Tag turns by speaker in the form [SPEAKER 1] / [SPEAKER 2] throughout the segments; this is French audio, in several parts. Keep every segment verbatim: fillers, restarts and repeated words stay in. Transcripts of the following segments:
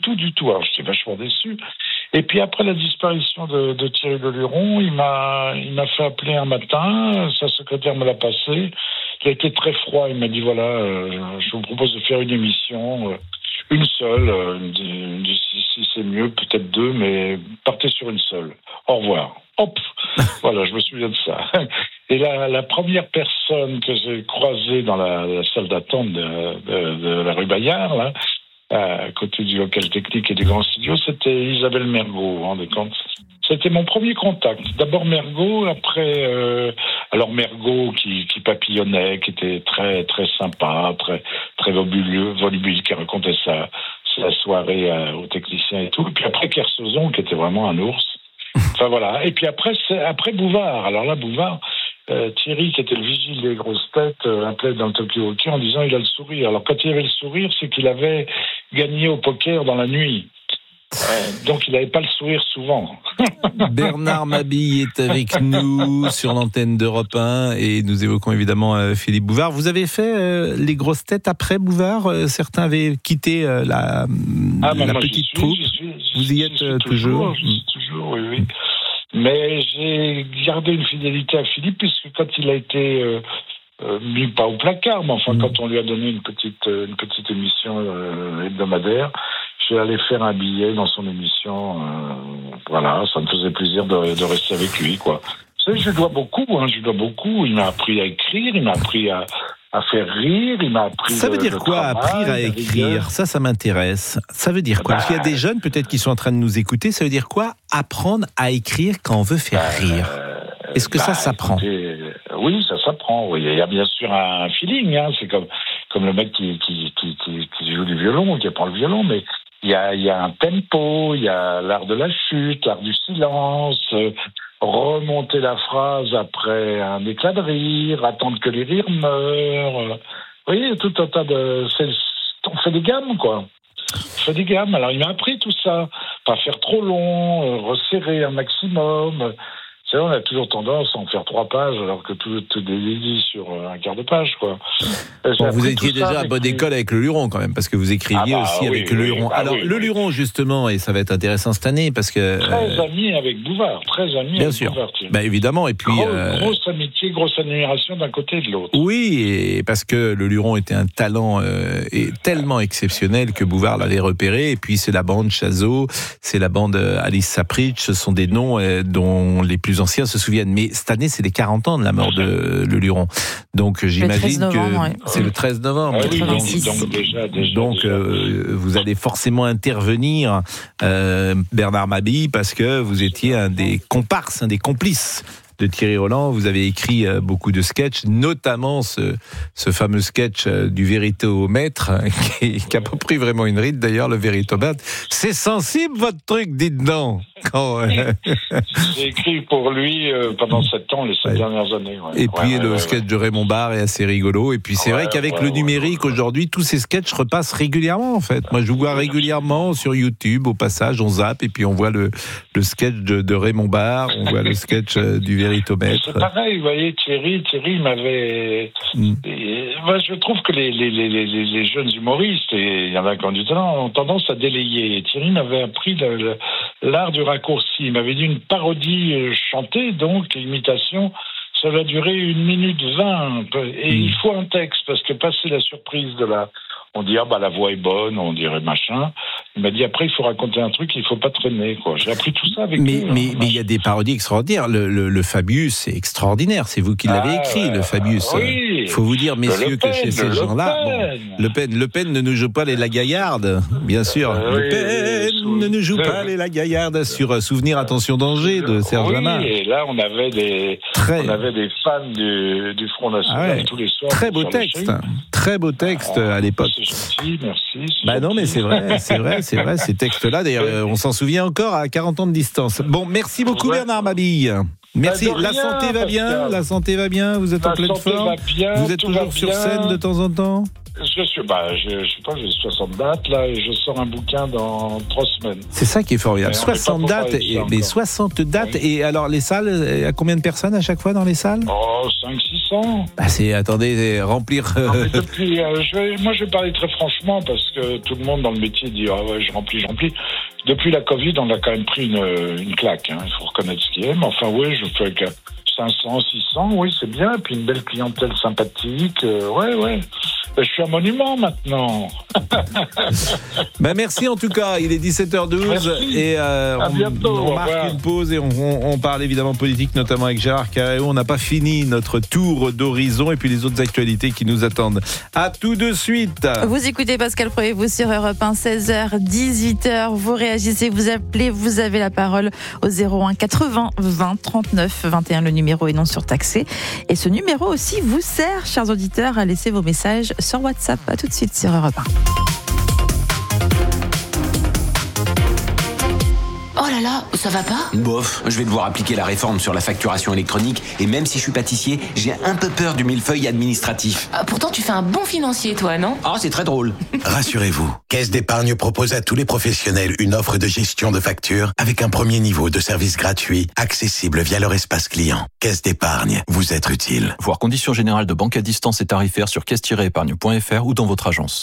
[SPEAKER 1] tout, du tout. Alors, j'étais vachement déçu. Et puis après la disparition de, de Thierry Leluron, il m'a, il m'a fait appeler un matin, sa secrétaire me l'a passé. Il a été très froid, il m'a dit voilà, euh, je vous propose de faire une émission, euh, une seule, euh, il me dit, si, si c'est mieux, peut-être deux, mais partez sur une seule. Au revoir. Hop, voilà, je me souviens de ça. Et la, la première personne que j'ai croisée dans la, la salle d'attente de, de, de la rue Bayard, là, à côté du local technique et du grand studio, c'était Isabelle Mergo, vous vous rendez compte ? C'était mon premier contact. D'abord Mergo, après... Euh, alors Mergo qui, qui papillonnait, qui était très très sympa, très très volubile, volubile qui racontait sa, sa soirée à, aux techniciens et tout. Et puis après Kersozon, qui était vraiment un ours. Enfin voilà. Et puis après, c'est, après Bouvard. Alors là, Bouvard... Euh, Thierry, qui était le vigile des grosses têtes, euh, appelait dans le Tokyo Hockey en disant il a le sourire. Alors quand il avait le sourire, c'est qu'il avait gagné au poker dans la nuit. Euh, donc il n'avait pas le sourire souvent.
[SPEAKER 2] Bernard Mabille est avec nous sur l'antenne d'Europe un et nous évoquons évidemment euh, Philippe Bouvard. Vous avez fait euh, les grosses têtes après Bouvard euh, Certains avaient quitté euh, la,
[SPEAKER 1] ah,
[SPEAKER 2] la
[SPEAKER 1] moi,
[SPEAKER 2] petite
[SPEAKER 1] suis,
[SPEAKER 2] troupe.
[SPEAKER 1] J'y suis, j'y
[SPEAKER 2] Vous y êtes toujours, toujours
[SPEAKER 1] J'y suis toujours, oui, oui. Mais j'ai gardé une fidélité à Philippe, puisque quand il a été euh, euh, mis pas au placard, mais enfin mmh. quand on lui a donné une petite, une petite émission euh, hebdomadaire, je suis allé faire un billet dans son émission. Euh, voilà, ça me faisait plaisir de, de rester avec lui, quoi. Vous savez, je lui dois beaucoup, hein, je lui dois beaucoup. Il m'a appris à écrire, il m'a appris à... à faire rire, il m'a appris...
[SPEAKER 2] Ça veut dire
[SPEAKER 1] le,
[SPEAKER 2] quoi,
[SPEAKER 1] le travail,
[SPEAKER 2] apprendre à écrire ? Ça, ça m'intéresse. Ça veut dire quoi ? Bah, Parce qu'il y a des jeunes, peut-être, qui sont en train de nous écouter. Ça veut dire quoi, apprendre à écrire quand on veut faire bah, rire ? Est-ce que bah, ça s'apprend ?
[SPEAKER 1] écoutez, Oui, ça s'apprend. Oui. Il y a bien sûr un feeling. Hein. C'est comme, comme le mec qui, qui, qui, qui, qui joue du violon, qui apprend le violon, mais il y a, il y a un tempo, il y a l'art de la chute, l'art du silence... Euh, remonter la phrase après un éclat de rire, attendre que les rires meurent. Vous voyez, tout un tas de... C'est... On fait des gammes, quoi. On fait des gammes. Alors, il m'a appris tout ça. Pas faire trop long, euh, resserrer un maximum. C'est vrai, on a toujours tendance à en faire trois pages, alors que tout, tout est sur un quart de page, quoi.
[SPEAKER 2] Bon, vous étiez déjà à bonne les... école avec le Luron, quand même, parce que vous écriviez ah bah, aussi oui, avec oui, le Luron.
[SPEAKER 1] Bah,
[SPEAKER 2] alors,
[SPEAKER 1] oui,
[SPEAKER 2] le
[SPEAKER 1] oui.
[SPEAKER 2] Luron, justement, et ça va être intéressant cette année, parce que...
[SPEAKER 1] Très euh... ami avec Bouvard, très ami
[SPEAKER 2] Bien
[SPEAKER 1] avec
[SPEAKER 2] sûr.
[SPEAKER 1] Bouvard.
[SPEAKER 2] Bah, évidemment, et puis...
[SPEAKER 1] Gros,
[SPEAKER 2] euh...
[SPEAKER 1] Grosse amitié, grosse admiration d'un côté et de l'autre.
[SPEAKER 2] Oui, et parce que le Luron était un talent euh, et tellement exceptionnel que Bouvard l'avait repéré, et puis c'est la bande Chazot, c'est la bande Alice Sapritch, ce sont des noms euh, dont les plus anciens se souviennent. Mais cette année, c'est les quarante ans de la mort de le Luron. Donc j'imagine
[SPEAKER 3] novembre,
[SPEAKER 2] que
[SPEAKER 3] ouais.
[SPEAKER 2] c'est le treize novembre.
[SPEAKER 1] Ah oui, donc,
[SPEAKER 2] donc
[SPEAKER 1] déjà, déjà,
[SPEAKER 2] donc
[SPEAKER 1] déjà.
[SPEAKER 2] Euh, vous allez forcément intervenir, euh, Bernard Mabille, parce que vous étiez un des comparses, un des complices de Thierry Roland. Vous avez écrit euh, beaucoup de sketchs, notamment ce, ce fameux sketch euh, du véritomètre, hein, qui, qui a pas pris vraiment une ride d'ailleurs, le véritomètre. C'est sensible votre truc, dites donc. Quand, euh...
[SPEAKER 1] J'ai écrit pour lui euh, pendant sept ans, les sept ouais. dernières années. Ouais.
[SPEAKER 2] Et puis
[SPEAKER 1] ouais,
[SPEAKER 2] le
[SPEAKER 1] ouais,
[SPEAKER 2] sketch
[SPEAKER 1] ouais.
[SPEAKER 2] de Raymond Barre est assez rigolo. Et puis c'est ouais, vrai qu'avec ouais, le numérique ouais, ouais. aujourd'hui, tous ces sketchs repassent régulièrement en fait. Moi je vois régulièrement sur YouTube, au passage, on zappe et puis on voit le, le sketch de, de Raymond Barre, on voit le sketch euh, du véritomètre.
[SPEAKER 1] C'est pareil, vous voyez, Thierry, Thierry m'avait... Mm. Et, moi, je trouve que les, les, les, les, les jeunes humoristes, et il y en a qui ont du talent, ont tendance à délayer. Et Thierry m'avait appris le, le, l'art du raccourci. Il m'avait dit une parodie chantée, donc l'imitation, ça va durer une minute vingt. Et mm. il faut un texte, parce que passer la surprise de la... On dit, ah bah la voix est bonne, on dirait machin. Il m'a dit, après, il faut raconter un truc, il ne faut pas traîner, quoi. J'ai appris tout ça avec
[SPEAKER 2] mais,
[SPEAKER 1] lui.
[SPEAKER 2] Mais il y a des parodies extraordinaires. Le, le, le Fabius, c'est extraordinaire. C'est vous qui l'avez ah, écrit, le Fabius.
[SPEAKER 1] Oui.
[SPEAKER 2] Il faut vous dire, messieurs,
[SPEAKER 1] Pen,
[SPEAKER 2] que chez ces gens-là... Bon, Le Pen, Le Pen ne nous joue pas les La Gaillarde, bien sûr. Euh, le oui, Pen oui, ne nous joue pas les La Gaillarde sur euh, Souvenir, Attention, Danger de Serge
[SPEAKER 1] oui,
[SPEAKER 2] Lama.
[SPEAKER 1] Et là, on avait des, Très... on avait des fans du, du Front National ah ouais. tous les soirs.
[SPEAKER 2] Très beau texte. Très beau texte ah, à l'époque.
[SPEAKER 1] C'est gentil, merci. C'est
[SPEAKER 2] bah
[SPEAKER 1] gentil.
[SPEAKER 2] non, mais c'est vrai, c'est vrai, c'est vrai, ces textes-là, d'ailleurs, on s'en souvient encore à quarante ans de distance. Bon, merci beaucoup, ouais. Bernard Mabille. Merci. Bah la rien, santé va bien, Pascal. La santé va bien, vous êtes
[SPEAKER 1] la
[SPEAKER 2] en pleine forme.
[SPEAKER 1] Bien,
[SPEAKER 2] vous êtes toujours sur scène de temps en temps.
[SPEAKER 1] Je suis, bah, je, je sais pas, j'ai soixante dates là et je sors un bouquin dans trois semaines.
[SPEAKER 2] C'est ça qui est formidable. soixante dates, et, mais soixante dates. Oui. Et alors les salles, à combien de personnes à chaque fois dans les salles ?
[SPEAKER 1] Oh, cinq, six sans.
[SPEAKER 2] Bah c'est, attendez, remplir...
[SPEAKER 1] Non, mais depuis, euh, je vais, moi, je vais parler très franchement parce que tout le monde dans le métier dit « Ah ouais, je remplis, je remplis ». Depuis la Covid, on a quand même pris une, une claque. Hein. Il faut reconnaître ce qui est. Mais enfin, oui, je fais avec cinq cents, six cents, oui, c'est bien. Et puis une belle clientèle sympathique. Euh, ouais, ouais. Je suis un monument maintenant.
[SPEAKER 2] Ben merci en tout cas, il est dix-sept heures douze. Merci. Et euh, on,
[SPEAKER 1] bientôt,
[SPEAKER 2] on marque ouais. une pause et on, on, on parle évidemment politique, notamment avec Gérard Carreau. On n'a pas fini notre tour d'horizon et puis les autres actualités qui nous attendent. À tout de suite.
[SPEAKER 3] Vous écoutez Pascal Pro et vous sur Europe un, seize heures, dix-huit heures. Vous réagissez, vous appelez, vous avez la parole au zéro un quatre-vingts vingt trente-neuf vingt et un. Le numéro est non surtaxé. Et ce numéro aussi vous sert, chers auditeurs, à laisser vos messages sur WhatsApp. À tout de suite sur Europe un.
[SPEAKER 4] Oh là là, ça va pas ?
[SPEAKER 5] Bof, je vais devoir appliquer la réforme sur la facturation électronique et même si je suis pâtissier, j'ai un peu peur du millefeuille administratif.
[SPEAKER 4] Ah, pourtant tu fais un bon financier toi, non ?
[SPEAKER 5] Ah, c'est très drôle.
[SPEAKER 6] Rassurez-vous, Caisse d'épargne propose à tous les professionnels une offre de gestion de factures avec un premier niveau de service gratuit, accessible via leur espace client. Caisse d'épargne, vous êtes utile.
[SPEAKER 7] Voir conditions générales de banque à distance et tarifaires sur caisse tiret épargne point f r ou dans votre agence.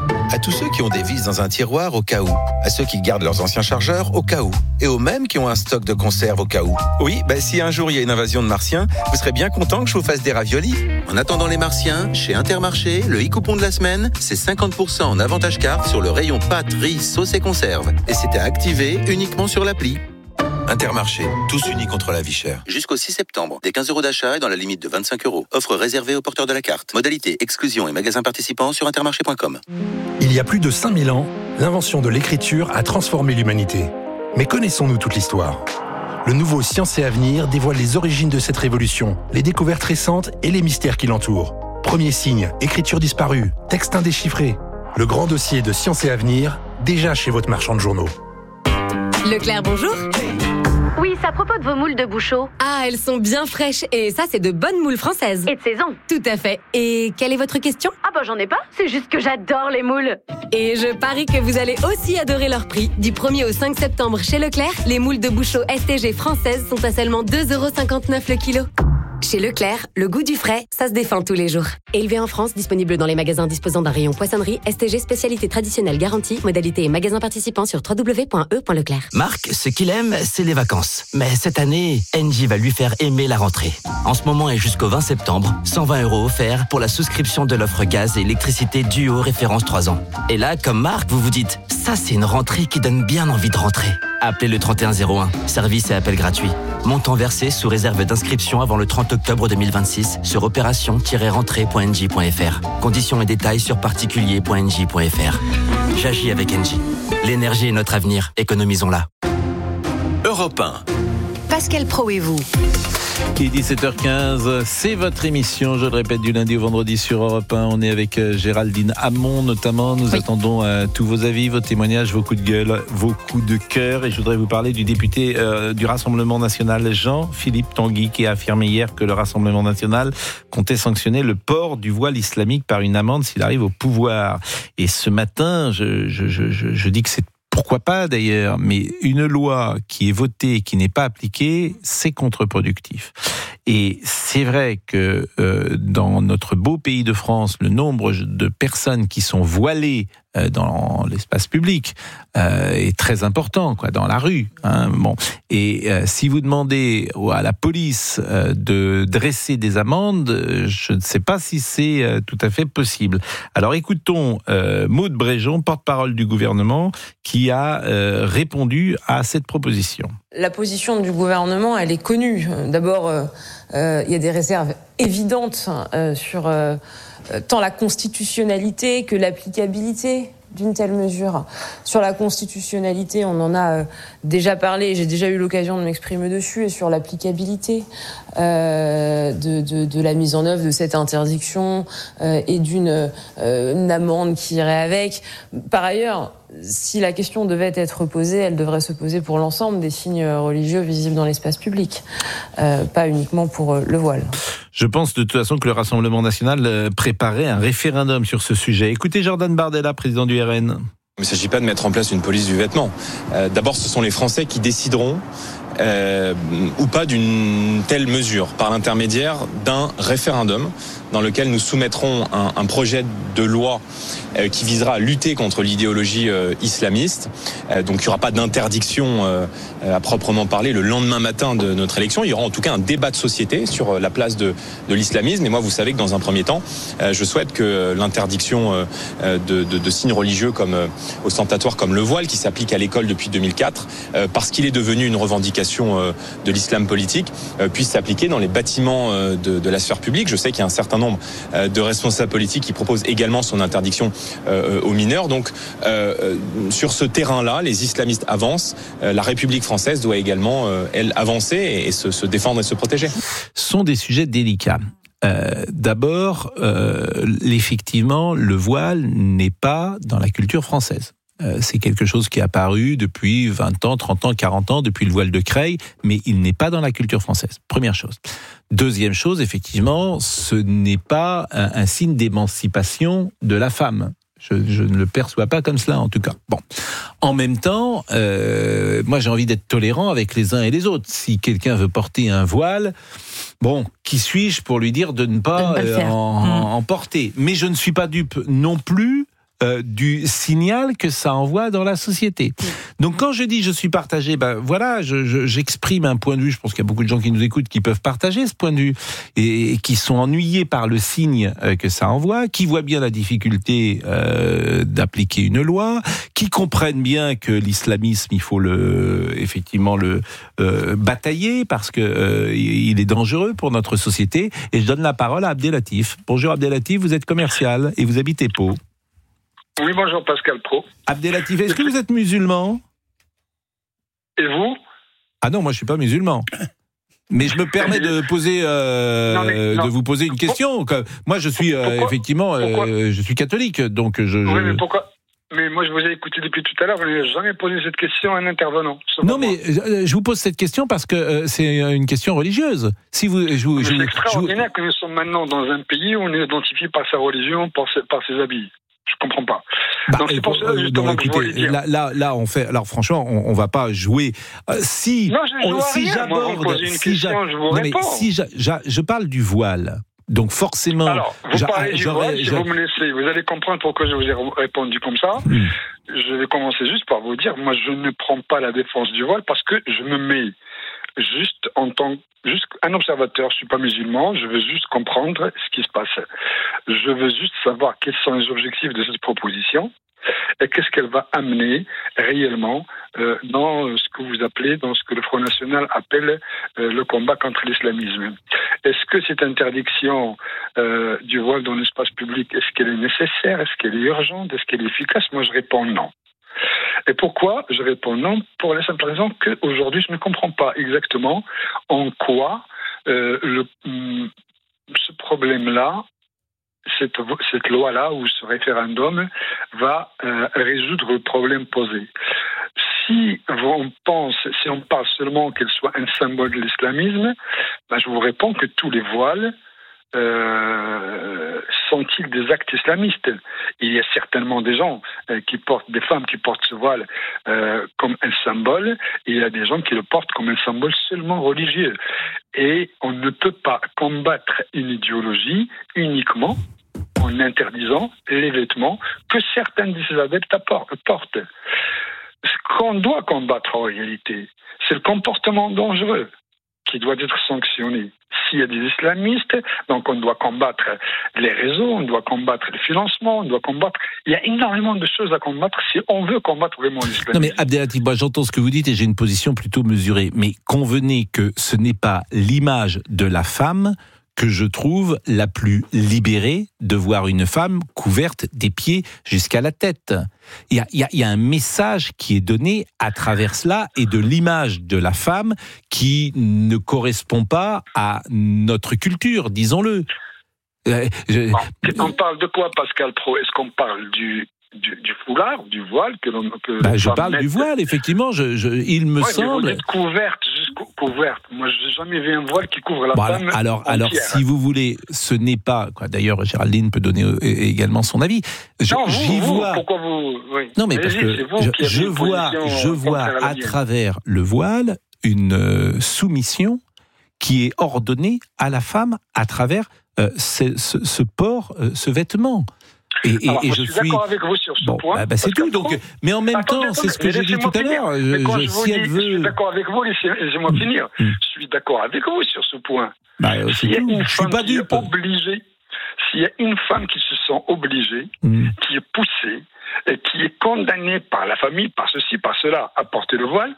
[SPEAKER 8] À tous ceux qui ont des vis dans un tiroir au cas où, à ceux qui gardent leurs anciens chargeurs au cas où, et aux mêmes qui ont un stock de conserve au cas où. Oui, bah si un jour il y a une invasion de martiens, vous serez bien content que je vous fasse des raviolis. En attendant les martiens, chez Intermarché, le e-coupon de la semaine, c'est cinquante pour cent en avantage carte sur le rayon pâtes, riz, sauce et conserve. Et c'était activé uniquement sur l'appli. Intermarché, tous unis contre la vie chère. Jusqu'au six septembre, des quinze euros d'achat et dans la limite de vingt-cinq euros. Offre réservée aux porteurs de la carte. Modalité, exclusion et magasins participants sur intermarché point com.
[SPEAKER 9] Il y a plus de cinq mille ans, l'invention de l'écriture a transformé l'humanité. Mais connaissons-nous toute l'histoire ? Le nouveau Science et Avenir dévoile les origines de cette révolution, les découvertes récentes et les mystères qui l'entourent. Premier signe, écriture disparue, texte indéchiffré. Le grand dossier de Science et Avenir, déjà chez votre marchand de journaux.
[SPEAKER 10] Leclerc, bonjour.
[SPEAKER 11] Oui, c'est à propos de vos moules de Bouchot.
[SPEAKER 10] Ah, elles sont bien fraîches. Et ça, c'est de bonnes moules françaises.
[SPEAKER 11] Et de saison.
[SPEAKER 10] Tout à fait. Et quelle est votre question ?
[SPEAKER 11] Ah bah j'en ai pas, c'est juste que j'adore les moules.
[SPEAKER 10] Et je parie que vous allez aussi adorer leur prix. Du premier au cinq septembre chez Leclerc, les moules de Bouchot S T G françaises sont à seulement deux euros cinquante-neuf le kilo. Chez Leclerc, le goût du frais, ça se défend tous les jours. Élevé en France, disponible dans les magasins disposant d'un rayon poissonnerie, S T G spécialité traditionnelle garantie, modalité et magasins participants sur w w w point e point leclerc.
[SPEAKER 12] Marc, ce qu'il aime, c'est les vacances. Mais cette année, Engie va lui faire aimer la rentrée. En ce moment et jusqu'au vingt septembre, cent vingt euros offerts pour la souscription de l'offre gaz et électricité Duo référence trois ans. Et là, comme Marc, vous vous dites, ça c'est une rentrée qui donne bien envie de rentrer. Appelez le trente et un zéro un, service et appel gratuit. Montant versé sous réserve d'inscription avant le trente octobre deux mille vingt-six sur opération tiret rentrée point engie point f r. Conditions et détails sur particulier point engie point f r. J'agis avec Engie. L'énergie est notre avenir, économisons-la.
[SPEAKER 6] Europe un.
[SPEAKER 4] Pascal Pro et vous.
[SPEAKER 2] Il est dix-sept heures quinze, c'est votre émission, je le répète, du lundi au vendredi sur Europe un. On est avec Géraldine Hamon notamment. Nous oui. attendons euh, tous vos avis, vos témoignages, vos coups de gueule, vos coups de cœur. Et je voudrais vous parler du député euh, du Rassemblement National, Jean-Philippe Tanguy, qui a affirmé hier que le Rassemblement National comptait sanctionner le port du voile islamique par une amende s'il arrive au pouvoir. Et ce matin, je, je, je, je, je dis que c'est pourquoi pas d'ailleurs, mais une loi qui est votée et qui n'est pas appliquée, c'est contre-productif. Et c'est vrai que euh, dans notre beau pays de France, le nombre de personnes qui sont voilées euh, dans l'espace public euh, est très important, quoi, dans la rue. Hein, bon. Et euh, si vous demandez à la police euh, de dresser des amendes, je ne sais pas si c'est euh, tout à fait possible. Alors écoutons euh, Maud Bréjon, porte-parole du gouvernement, qui a euh, répondu à cette proposition.
[SPEAKER 13] La position du gouvernement, elle est connue. D'abord, euh, euh, il y a des réserves évidentes euh, sur euh, tant la constitutionnalité que l'applicabilité d'une telle mesure. Sur la constitutionnalité, on en a euh, déjà parlé, j'ai déjà eu l'occasion de m'exprimer dessus, et sur l'applicabilité euh, de, de, de la mise en œuvre de cette interdiction euh, et d'une euh, une amende qui irait avec. Par ailleurs, si la question devait être posée, elle devrait se poser pour l'ensemble des signes religieux visibles dans l'espace public, euh, pas uniquement pour euh, le voile.
[SPEAKER 2] Je pense de toute façon que le Rassemblement National préparait un référendum sur ce sujet. Écoutez Jordan Bardella, président du R N.
[SPEAKER 14] Il ne s'agit pas de mettre en place une police du vêtement. Euh, d'abord, ce sont les Français qui décideront euh, ou pas d'une telle mesure par l'intermédiaire d'un référendum dans lequel nous soumettrons un, un projet de loi euh, qui visera à lutter contre l'idéologie euh, islamiste. Euh, donc il n'y aura pas d'interdiction euh, à proprement parler le lendemain matin de notre élection. Il y aura en tout cas un débat de société sur la place de, de l'islamisme. Et moi, vous savez que dans un premier temps, euh, je souhaite que l'interdiction euh, de, de, de signes religieux comme euh, ostentatoires comme le voile, qui s'applique à l'école depuis deux mille quatre, euh, parce qu'il est devenu une revendication euh, de l'islam politique, euh, puisse s'appliquer dans les bâtiments euh, de, de la sphère publique. Je sais qu'il y a un certain nombre euh, de responsables politiques qui proposent également son interdiction euh, aux mineurs. Donc, euh, sur ce terrain-là, les islamistes avancent. Euh, la République française doit également, euh, elle, avancer et, et se, se défendre et se protéger.
[SPEAKER 2] Ce sont des sujets délicats. Euh, d'abord, euh, effectivement, le voile n'est pas dans la culture française. Euh, c'est quelque chose qui est apparu depuis vingt ans, trente ans, quarante ans, depuis le voile de Creil, mais il n'est pas dans la culture française. Première chose. Deuxième chose, effectivement, ce n'est pas un, un signe d'émancipation de la femme. Je, je ne le perçois pas comme cela, en tout cas. Bon. En même temps, euh, moi, j'ai envie d'être tolérant avec les uns et les autres. Si quelqu'un veut porter un voile, bon, qui suis-je pour lui dire de ne pas, de ne pas euh, en, mmh. en porter ? Mais je ne suis pas dupe non plus Euh, du signal que ça envoie dans la société. Donc quand je dis je suis partagé, ben voilà, je, je, j'exprime un point de vue. Je pense qu'il y a beaucoup de gens qui nous écoutent qui peuvent partager ce point de vue et, et qui sont ennuyés par le signe euh, que ça envoie, qui voient bien la difficulté euh, d'appliquer une loi, qui comprennent bien que l'islamisme, il faut le effectivement le euh, batailler parce que euh, il est dangereux pour notre société. Et je donne la parole à Abdelatif. Bonjour Abdelatif, vous êtes commercial et vous habitez Pau.
[SPEAKER 15] Oui, bonjour Pascal Pro.
[SPEAKER 2] Abdelatif, est-ce que vous êtes musulman ?
[SPEAKER 15] Et vous ?
[SPEAKER 2] Ah non, moi je suis pas musulman. Mais je me permets de poser, euh, non, mais, non. de vous poser une question. Moi, je suis euh, effectivement, euh, je suis catholique, donc je.
[SPEAKER 15] Oui,
[SPEAKER 2] je...
[SPEAKER 15] mais pourquoi ? Mais moi, je vous ai écouté depuis tout à l'heure. Vous n'avez jamais posé cette question à un intervenant.
[SPEAKER 2] Non, mais euh, je vous pose cette question parce que euh, c'est une question religieuse. Si vous, je, je,
[SPEAKER 15] c'est
[SPEAKER 2] je,
[SPEAKER 15] extraordinaire
[SPEAKER 2] je...
[SPEAKER 15] que nous sommes maintenant dans un pays où on est identifié par sa religion, par ses, par ses habits. Je comprends pas.
[SPEAKER 2] Bah,
[SPEAKER 15] Donc c'est pour ça justement
[SPEAKER 2] non, écoutez,
[SPEAKER 15] que je voulais dire.
[SPEAKER 2] Là, là, là, on fait. Alors franchement, on, on va pas jouer. Euh, si,
[SPEAKER 15] non, je
[SPEAKER 2] on,
[SPEAKER 15] joue
[SPEAKER 2] si
[SPEAKER 15] à rien.
[SPEAKER 2] j'aborde,
[SPEAKER 15] Moi, vous me posez une
[SPEAKER 2] si
[SPEAKER 15] question,
[SPEAKER 2] j'a...
[SPEAKER 15] je vous
[SPEAKER 2] non,
[SPEAKER 15] réponds.
[SPEAKER 2] mais si j'a, j'a, je parle du voile. Donc forcément.
[SPEAKER 15] Alors, vous parlez du voile. Si vous me laissez, vous allez comprendre pourquoi je vous ai répondu comme ça. Mmh. Je vais commencer juste par vous dire, moi, je ne prends pas la défense du voile parce que je me mets juste en tant juste un observateur, je suis pas musulman, je veux juste comprendre ce qui se passe. Je veux juste savoir quels sont les objectifs de cette proposition et qu'est-ce qu'elle va amener réellement euh, dans ce que vous appelez, dans ce que le Front National appelle euh, le combat contre l'islamisme. Est-ce que cette interdiction euh, du voile dans l'espace public, est-ce qu'elle est nécessaire, est-ce qu'elle est urgente, est-ce qu'elle est efficace ? Moi, je réponds non. Et pourquoi je réponds non ? Pour la simple raison qu'aujourd'hui, je ne comprends pas exactement en quoi euh, le, ce problème-là, cette, cette loi-là ou ce référendum va euh, résoudre le problème posé. Si on pense, si on parle seulement qu'elle soit un symbole de l'islamisme, ben je vous réponds que tous les voiles Euh, sont-ils des actes islamistes ? Il y a certainement des gens euh, qui portent, des femmes qui portent ce voile euh, comme un symbole, et il y a des gens qui le portent comme un symbole seulement religieux. Et on ne peut pas combattre une idéologie uniquement en interdisant les vêtements que certains de ses adeptes portent. Ce qu'on doit combattre en réalité, c'est le comportement dangereux qui doit être sanctionné. S'il y a des islamistes, donc on doit combattre les réseaux, on doit combattre le financement, on doit combattre... Il y a énormément de choses à combattre si on veut combattre vraiment l'islamisme.
[SPEAKER 2] Non mais Abdelatif, moi j'entends ce que vous dites et j'ai une position plutôt mesurée. Mais convenez que ce n'est pas l'image de la femme que je trouve la plus libérée de voir une femme couverte des pieds jusqu'à la tête. Il y a, il y a, il y a un message qui est donné à travers cela et de l'image de la femme qui ne correspond pas à notre culture, disons-le.
[SPEAKER 15] Euh, je... On parle de quoi, Pascal Pro ? Est-ce qu'on parle du... Du, du foulard, du voile que l'on que
[SPEAKER 2] bah, je parle mette. Du voile, effectivement. Je, je, il me
[SPEAKER 15] ouais,
[SPEAKER 2] semble.
[SPEAKER 15] Mais vous dites couverte, jusqu'au couverte. Moi, je n'ai jamais vu un voile qui couvre la
[SPEAKER 2] bon,
[SPEAKER 15] femme.
[SPEAKER 2] Alors, alors, si vous voulez, ce n'est pas. Quoi, d'ailleurs, Géraldine peut donner également son avis. Je,
[SPEAKER 15] non, vous,
[SPEAKER 2] j'y
[SPEAKER 15] vous,
[SPEAKER 2] vois.
[SPEAKER 15] Pourquoi vous oui.
[SPEAKER 2] Non, mais parce que je, je vois, je vois à travers le voile une euh, soumission qui est ordonnée à la femme à travers euh, ce, ce, ce port, euh, ce vêtement. Et,
[SPEAKER 15] Alors,
[SPEAKER 2] et, et
[SPEAKER 15] moi,
[SPEAKER 2] je
[SPEAKER 15] je suis d'accord
[SPEAKER 2] suis
[SPEAKER 15] avec vous sur ce
[SPEAKER 2] bon,
[SPEAKER 15] point.
[SPEAKER 2] bah, bah, c'est tout. Donc, mais en même
[SPEAKER 15] attendez,
[SPEAKER 2] temps, c'est ce que j'ai dit tout à
[SPEAKER 15] finir.
[SPEAKER 2] l'heure.
[SPEAKER 15] Mais quand
[SPEAKER 2] Je,
[SPEAKER 15] je vous
[SPEAKER 2] si
[SPEAKER 15] dis,
[SPEAKER 2] elle veut...
[SPEAKER 15] je suis d'accord avec vous, laissez- laissez-moi mmh. finir. Mmh. Je suis d'accord avec vous sur ce point.
[SPEAKER 2] Bah, c'est
[SPEAKER 15] S'il y a
[SPEAKER 2] tout.
[SPEAKER 15] une
[SPEAKER 2] Je
[SPEAKER 15] femme
[SPEAKER 2] suis pas
[SPEAKER 15] qui
[SPEAKER 2] dupe.
[SPEAKER 15] est obligée, s'il y a une femme qui se sent obligée,
[SPEAKER 2] mmh.
[SPEAKER 15] qui est poussée et qui est condamnée par la famille, par ceci, par cela, à porter le voile.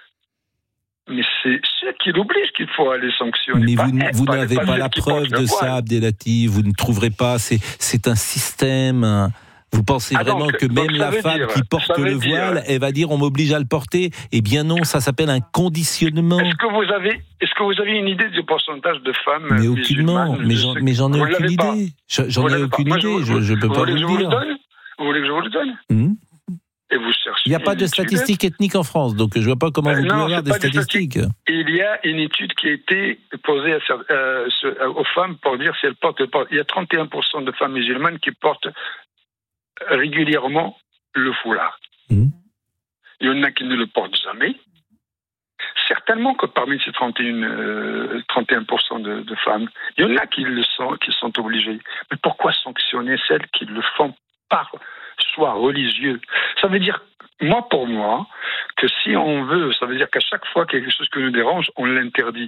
[SPEAKER 15] Mais c'est ceux qui l'obligent qu'il faut aller sanctionner.
[SPEAKER 2] Mais
[SPEAKER 15] pas
[SPEAKER 2] vous,
[SPEAKER 15] elle,
[SPEAKER 2] vous
[SPEAKER 15] pas,
[SPEAKER 2] n'avez
[SPEAKER 15] pas,
[SPEAKER 2] pas la preuve de ça, Abdelati. Vous ne trouverez pas. C'est, c'est un système. Vous pensez
[SPEAKER 15] ah
[SPEAKER 2] vraiment
[SPEAKER 15] donc,
[SPEAKER 2] que même la femme
[SPEAKER 15] dire,
[SPEAKER 2] qui porte le
[SPEAKER 15] dire,
[SPEAKER 2] voile, elle va dire on m'oblige à le porter? Eh bien non, ça s'appelle un conditionnement.
[SPEAKER 15] Est-ce que vous avez, est-ce que vous avez une idée du pourcentage de femmes
[SPEAKER 2] Mais aucunement. Mais j'en, mais j'en ai
[SPEAKER 15] vous
[SPEAKER 2] aucune idée. J'en, j'en ai aucune
[SPEAKER 15] Moi,
[SPEAKER 2] idée.
[SPEAKER 15] Je,
[SPEAKER 2] je, je peux
[SPEAKER 15] vous
[SPEAKER 2] pas
[SPEAKER 15] voulez
[SPEAKER 2] vous
[SPEAKER 15] que
[SPEAKER 2] le dire.
[SPEAKER 15] Je vous le donne vous voulez que je vous le donne
[SPEAKER 2] mmh.
[SPEAKER 15] Et vous cherchez.
[SPEAKER 2] Il n'y a pas de statistiques ethniques en France, donc je ne vois pas comment
[SPEAKER 15] euh,
[SPEAKER 2] vous
[SPEAKER 15] non,
[SPEAKER 2] pouvez avoir des statistiques.
[SPEAKER 15] statistiques. Il y a une étude qui a été posée à, euh, aux femmes pour dire si elles portent le port. Il y a trente et un pour cent de femmes musulmanes qui portent régulièrement le foulard. Mmh. Il y en a qui ne le portent jamais. Certainement que parmi ces trente et un, euh, trente et un pour cent de, de femmes, il y en a qui le sont, qui sont obligées. Mais pourquoi sanctionner celles qui le font par choix religieux? Ça veut dire, moi pour moi, que si on veut, ça veut dire qu'à chaque fois qu'il y a quelque chose qui nous dérange, on l'interdit.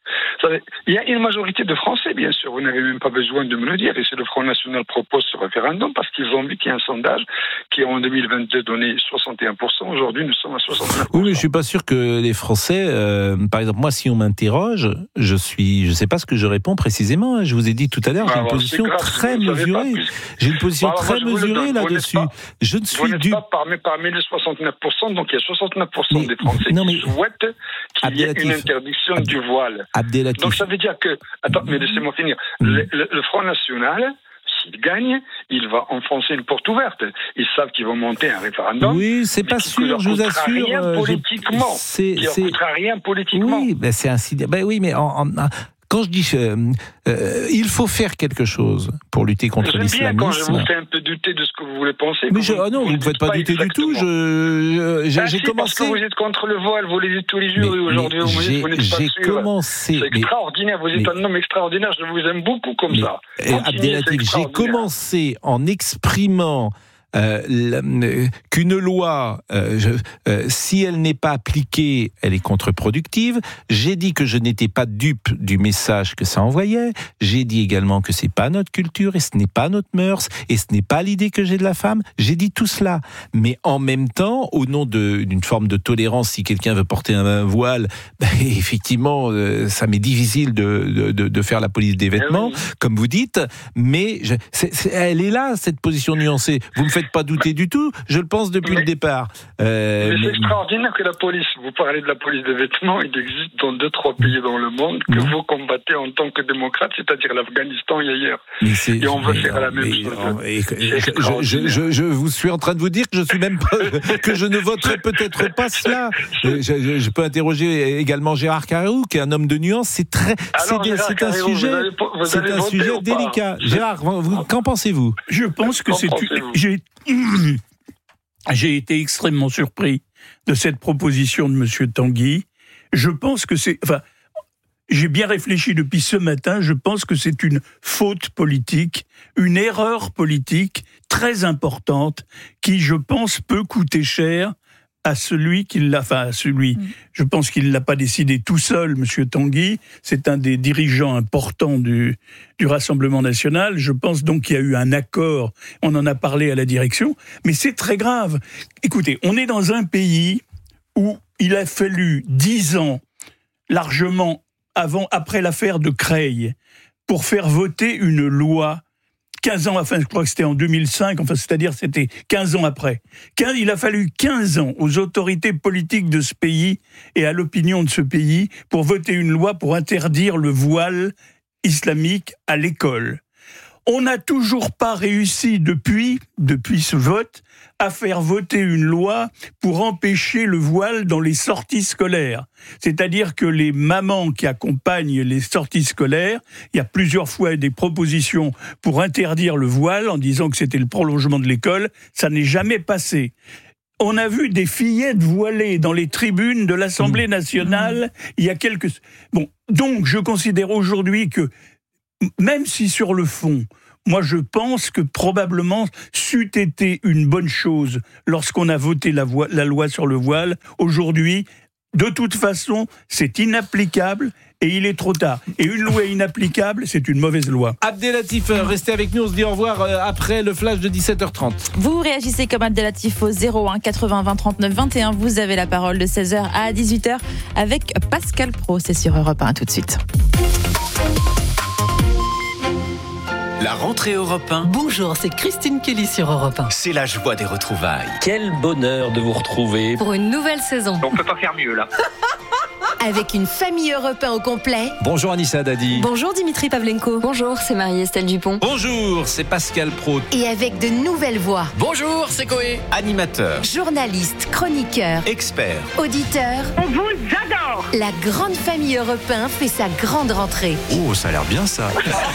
[SPEAKER 15] Ça veut, il y a une majorité de Français, bien sûr, vous n'avez même pas besoin de me le dire, et c'est le Front National propose ce référendum parce qu'ils ont vu qu'il y a un sondage qui en deux mille vingt-deux donnait soixante et un pour cent, aujourd'hui nous sommes à soixante-neuf pour cent.
[SPEAKER 2] Oui, mais je suis pas sûr que les Français, euh, par exemple, moi si on m'interroge, je suis, je sais pas ce que je réponds précisément, hein. Je vous ai dit tout à l'heure, j'ai une position grave, très mesurée, j'ai une position bah, très mesurée là-dessus. Pas, je ne suis
[SPEAKER 15] du... pas parmi, parmi les soixante-neuf pour cent, donc il y a soixante-neuf pour cent mais, des Français non, mais... qui souhaitent qu'il y ait une interdiction Abd... du voile.
[SPEAKER 2] Abdelatif.
[SPEAKER 15] Donc ça veut dire que, attends, mais laissez-moi finir. Mmh. Le, le, le Front National, s'il gagne, il va enfoncer une porte ouverte. Ils savent qu'ils vont monter un référendum.
[SPEAKER 2] Oui, c'est pas sûr, je vous assure.
[SPEAKER 15] Rien
[SPEAKER 2] euh,
[SPEAKER 15] politiquement.
[SPEAKER 2] Je... C'est,
[SPEAKER 15] qui ne
[SPEAKER 2] c'est...
[SPEAKER 15] coûtera rien politiquement.
[SPEAKER 2] Oui, ben c'est un ben oui, mais en, en, quand je dis euh, euh, il faut faire quelque chose pour lutter contre
[SPEAKER 15] J'aime
[SPEAKER 2] l'islamisme.
[SPEAKER 15] Bien quand je vous fais un peu douter de ce que vous voulez penser.
[SPEAKER 2] Mais je, ah non, vous ne me faites pas, pas douter exactement. Du tout. Je, je,
[SPEAKER 15] ah
[SPEAKER 2] j'ai
[SPEAKER 15] si,
[SPEAKER 2] commencé.
[SPEAKER 15] Parce que vous êtes contre le voile, vous le dites tous les jours,
[SPEAKER 2] mais,
[SPEAKER 15] et aujourd'hui vous,
[SPEAKER 2] j'ai,
[SPEAKER 15] vous n'êtes pas
[SPEAKER 2] j'ai
[SPEAKER 15] sûr.
[SPEAKER 2] Commencé,
[SPEAKER 15] c'est extraordinaire. Vous êtes mais, un homme extraordinaire. Je vous aime beaucoup comme
[SPEAKER 2] mais,
[SPEAKER 15] ça.
[SPEAKER 2] Abdelatif, j'ai commencé en exprimant. Euh, la, euh, qu'une loi, euh, je, euh, si elle n'est pas appliquée, elle est contre-productive. J'ai dit que je n'étais pas dupe du message que ça envoyait. J'ai dit également que c'est pas notre culture et ce n'est pas notre mœurs et ce n'est pas l'idée que j'ai de la femme. J'ai dit tout cela, mais en même temps, au nom de, d'une forme de tolérance, si quelqu'un veut porter un, un voile, ben, effectivement, euh, ça m'est difficile de, de, de faire la police des vêtements, oui. Comme vous dites. Mais je, c'est, c'est, elle est là, cette position nuancée. Vous me faites pas douter du tout, je le pense depuis mais, le départ.
[SPEAKER 15] Euh, mais c'est mais... extraordinaire que la police, vous parlez de la police des vêtements, il existe dans deux, trois pays dans le monde que mmh. vous combattez en tant que démocrate, c'est-à-dire l'Afghanistan et ailleurs. Et on veut mais, faire la même mais, chose.
[SPEAKER 2] Et, je, je, je, je vous suis en train de vous dire que je suis même pas, que je ne voterai peut-être pas cela. Je, je, je peux interroger également Gérard Carrérou, qui est un homme de nuance. C'est très,
[SPEAKER 15] Alors,
[SPEAKER 2] c'est, c'est un
[SPEAKER 15] Carrérou,
[SPEAKER 2] sujet,
[SPEAKER 15] allez,
[SPEAKER 2] c'est un sujet délicat. Gérard, vous, qu'en pensez-vous?
[SPEAKER 16] Je pense que c'est, j'ai J'ai été extrêmement surpris de cette proposition de M. Tanguy. Je pense que c'est... Enfin, j'ai bien réfléchi depuis ce matin. Je pense que c'est une faute politique, une erreur politique très importante qui, je pense, peut coûter cher à celui qui l'a... Enfin, à celui... Mmh. Je pense qu'il ne l'a pas décidé tout seul, M. Tanguy. C'est un des dirigeants importants du, du Rassemblement national. Je pense donc qu'il y a eu un accord. On en a parlé à la direction. Mais c'est très grave. Écoutez, on est dans un pays où il a fallu dix ans, largement avant, après l'affaire de Creil, pour faire voter une loi quinze ans, enfin je crois que c'était en deux mille cinq, enfin c'est-à-dire c'était quinze ans après. Il a fallu quinze ans aux autorités politiques de ce pays et à l'opinion de ce pays pour voter une loi pour interdire le voile islamique à l'école. On n'a toujours pas réussi depuis, depuis ce vote, à faire voter une loi pour empêcher le voile dans les sorties scolaires. C'est-à-dire que les mamans qui accompagnent les sorties scolaires, il y a plusieurs fois des propositions pour interdire le voile en disant que c'était le prolongement de l'école, ça n'est jamais passé. on a vu des fillettes voilées dans les tribunes de l'Assemblée nationale mmh. il y a quelques... Bon, donc je considère aujourd'hui que, même si sur le fond, moi je pense que probablement c'eût été une bonne chose lorsqu'on a voté la, vo- la loi sur le voile, aujourd'hui, de toute façon, c'est inapplicable et il est trop tard. Et une loi inapplicable, c'est une mauvaise loi.
[SPEAKER 2] Abdelatif, restez avec nous, on se dit au revoir après le flash de dix-sept heures trente.
[SPEAKER 3] Vous réagissez comme Abdelatif au zéro un quatre-vingts vingt trente-neuf vingt et un. Vous avez la parole de seize heures à dix-huit heures avec Pascal Praud. C'est sur Europe un, tout de suite.
[SPEAKER 17] La rentrée Europe un.
[SPEAKER 18] Bonjour, c'est Christine Kelly sur Europe un.
[SPEAKER 17] C'est la joie des retrouvailles.
[SPEAKER 19] Quel bonheur de vous retrouver.
[SPEAKER 18] Pour une nouvelle saison.
[SPEAKER 19] On peut pas faire mieux là.
[SPEAKER 18] Avec une famille Europe un au complet.
[SPEAKER 2] Bonjour Anissa Dadi.
[SPEAKER 18] Bonjour Dimitri Pavlenko.
[SPEAKER 20] Bonjour, c'est Marie-Estelle Dupont.
[SPEAKER 2] Bonjour, c'est Pascal Praud.
[SPEAKER 18] Et avec de nouvelles voix.
[SPEAKER 17] Bonjour, c'est Coé. Animateur.
[SPEAKER 18] Journaliste, chroniqueur.
[SPEAKER 17] Expert.
[SPEAKER 18] Auditeur.
[SPEAKER 11] On vous adore.
[SPEAKER 18] La grande famille Europe un fait sa grande rentrée.
[SPEAKER 2] Oh, ça a l'air bien ça.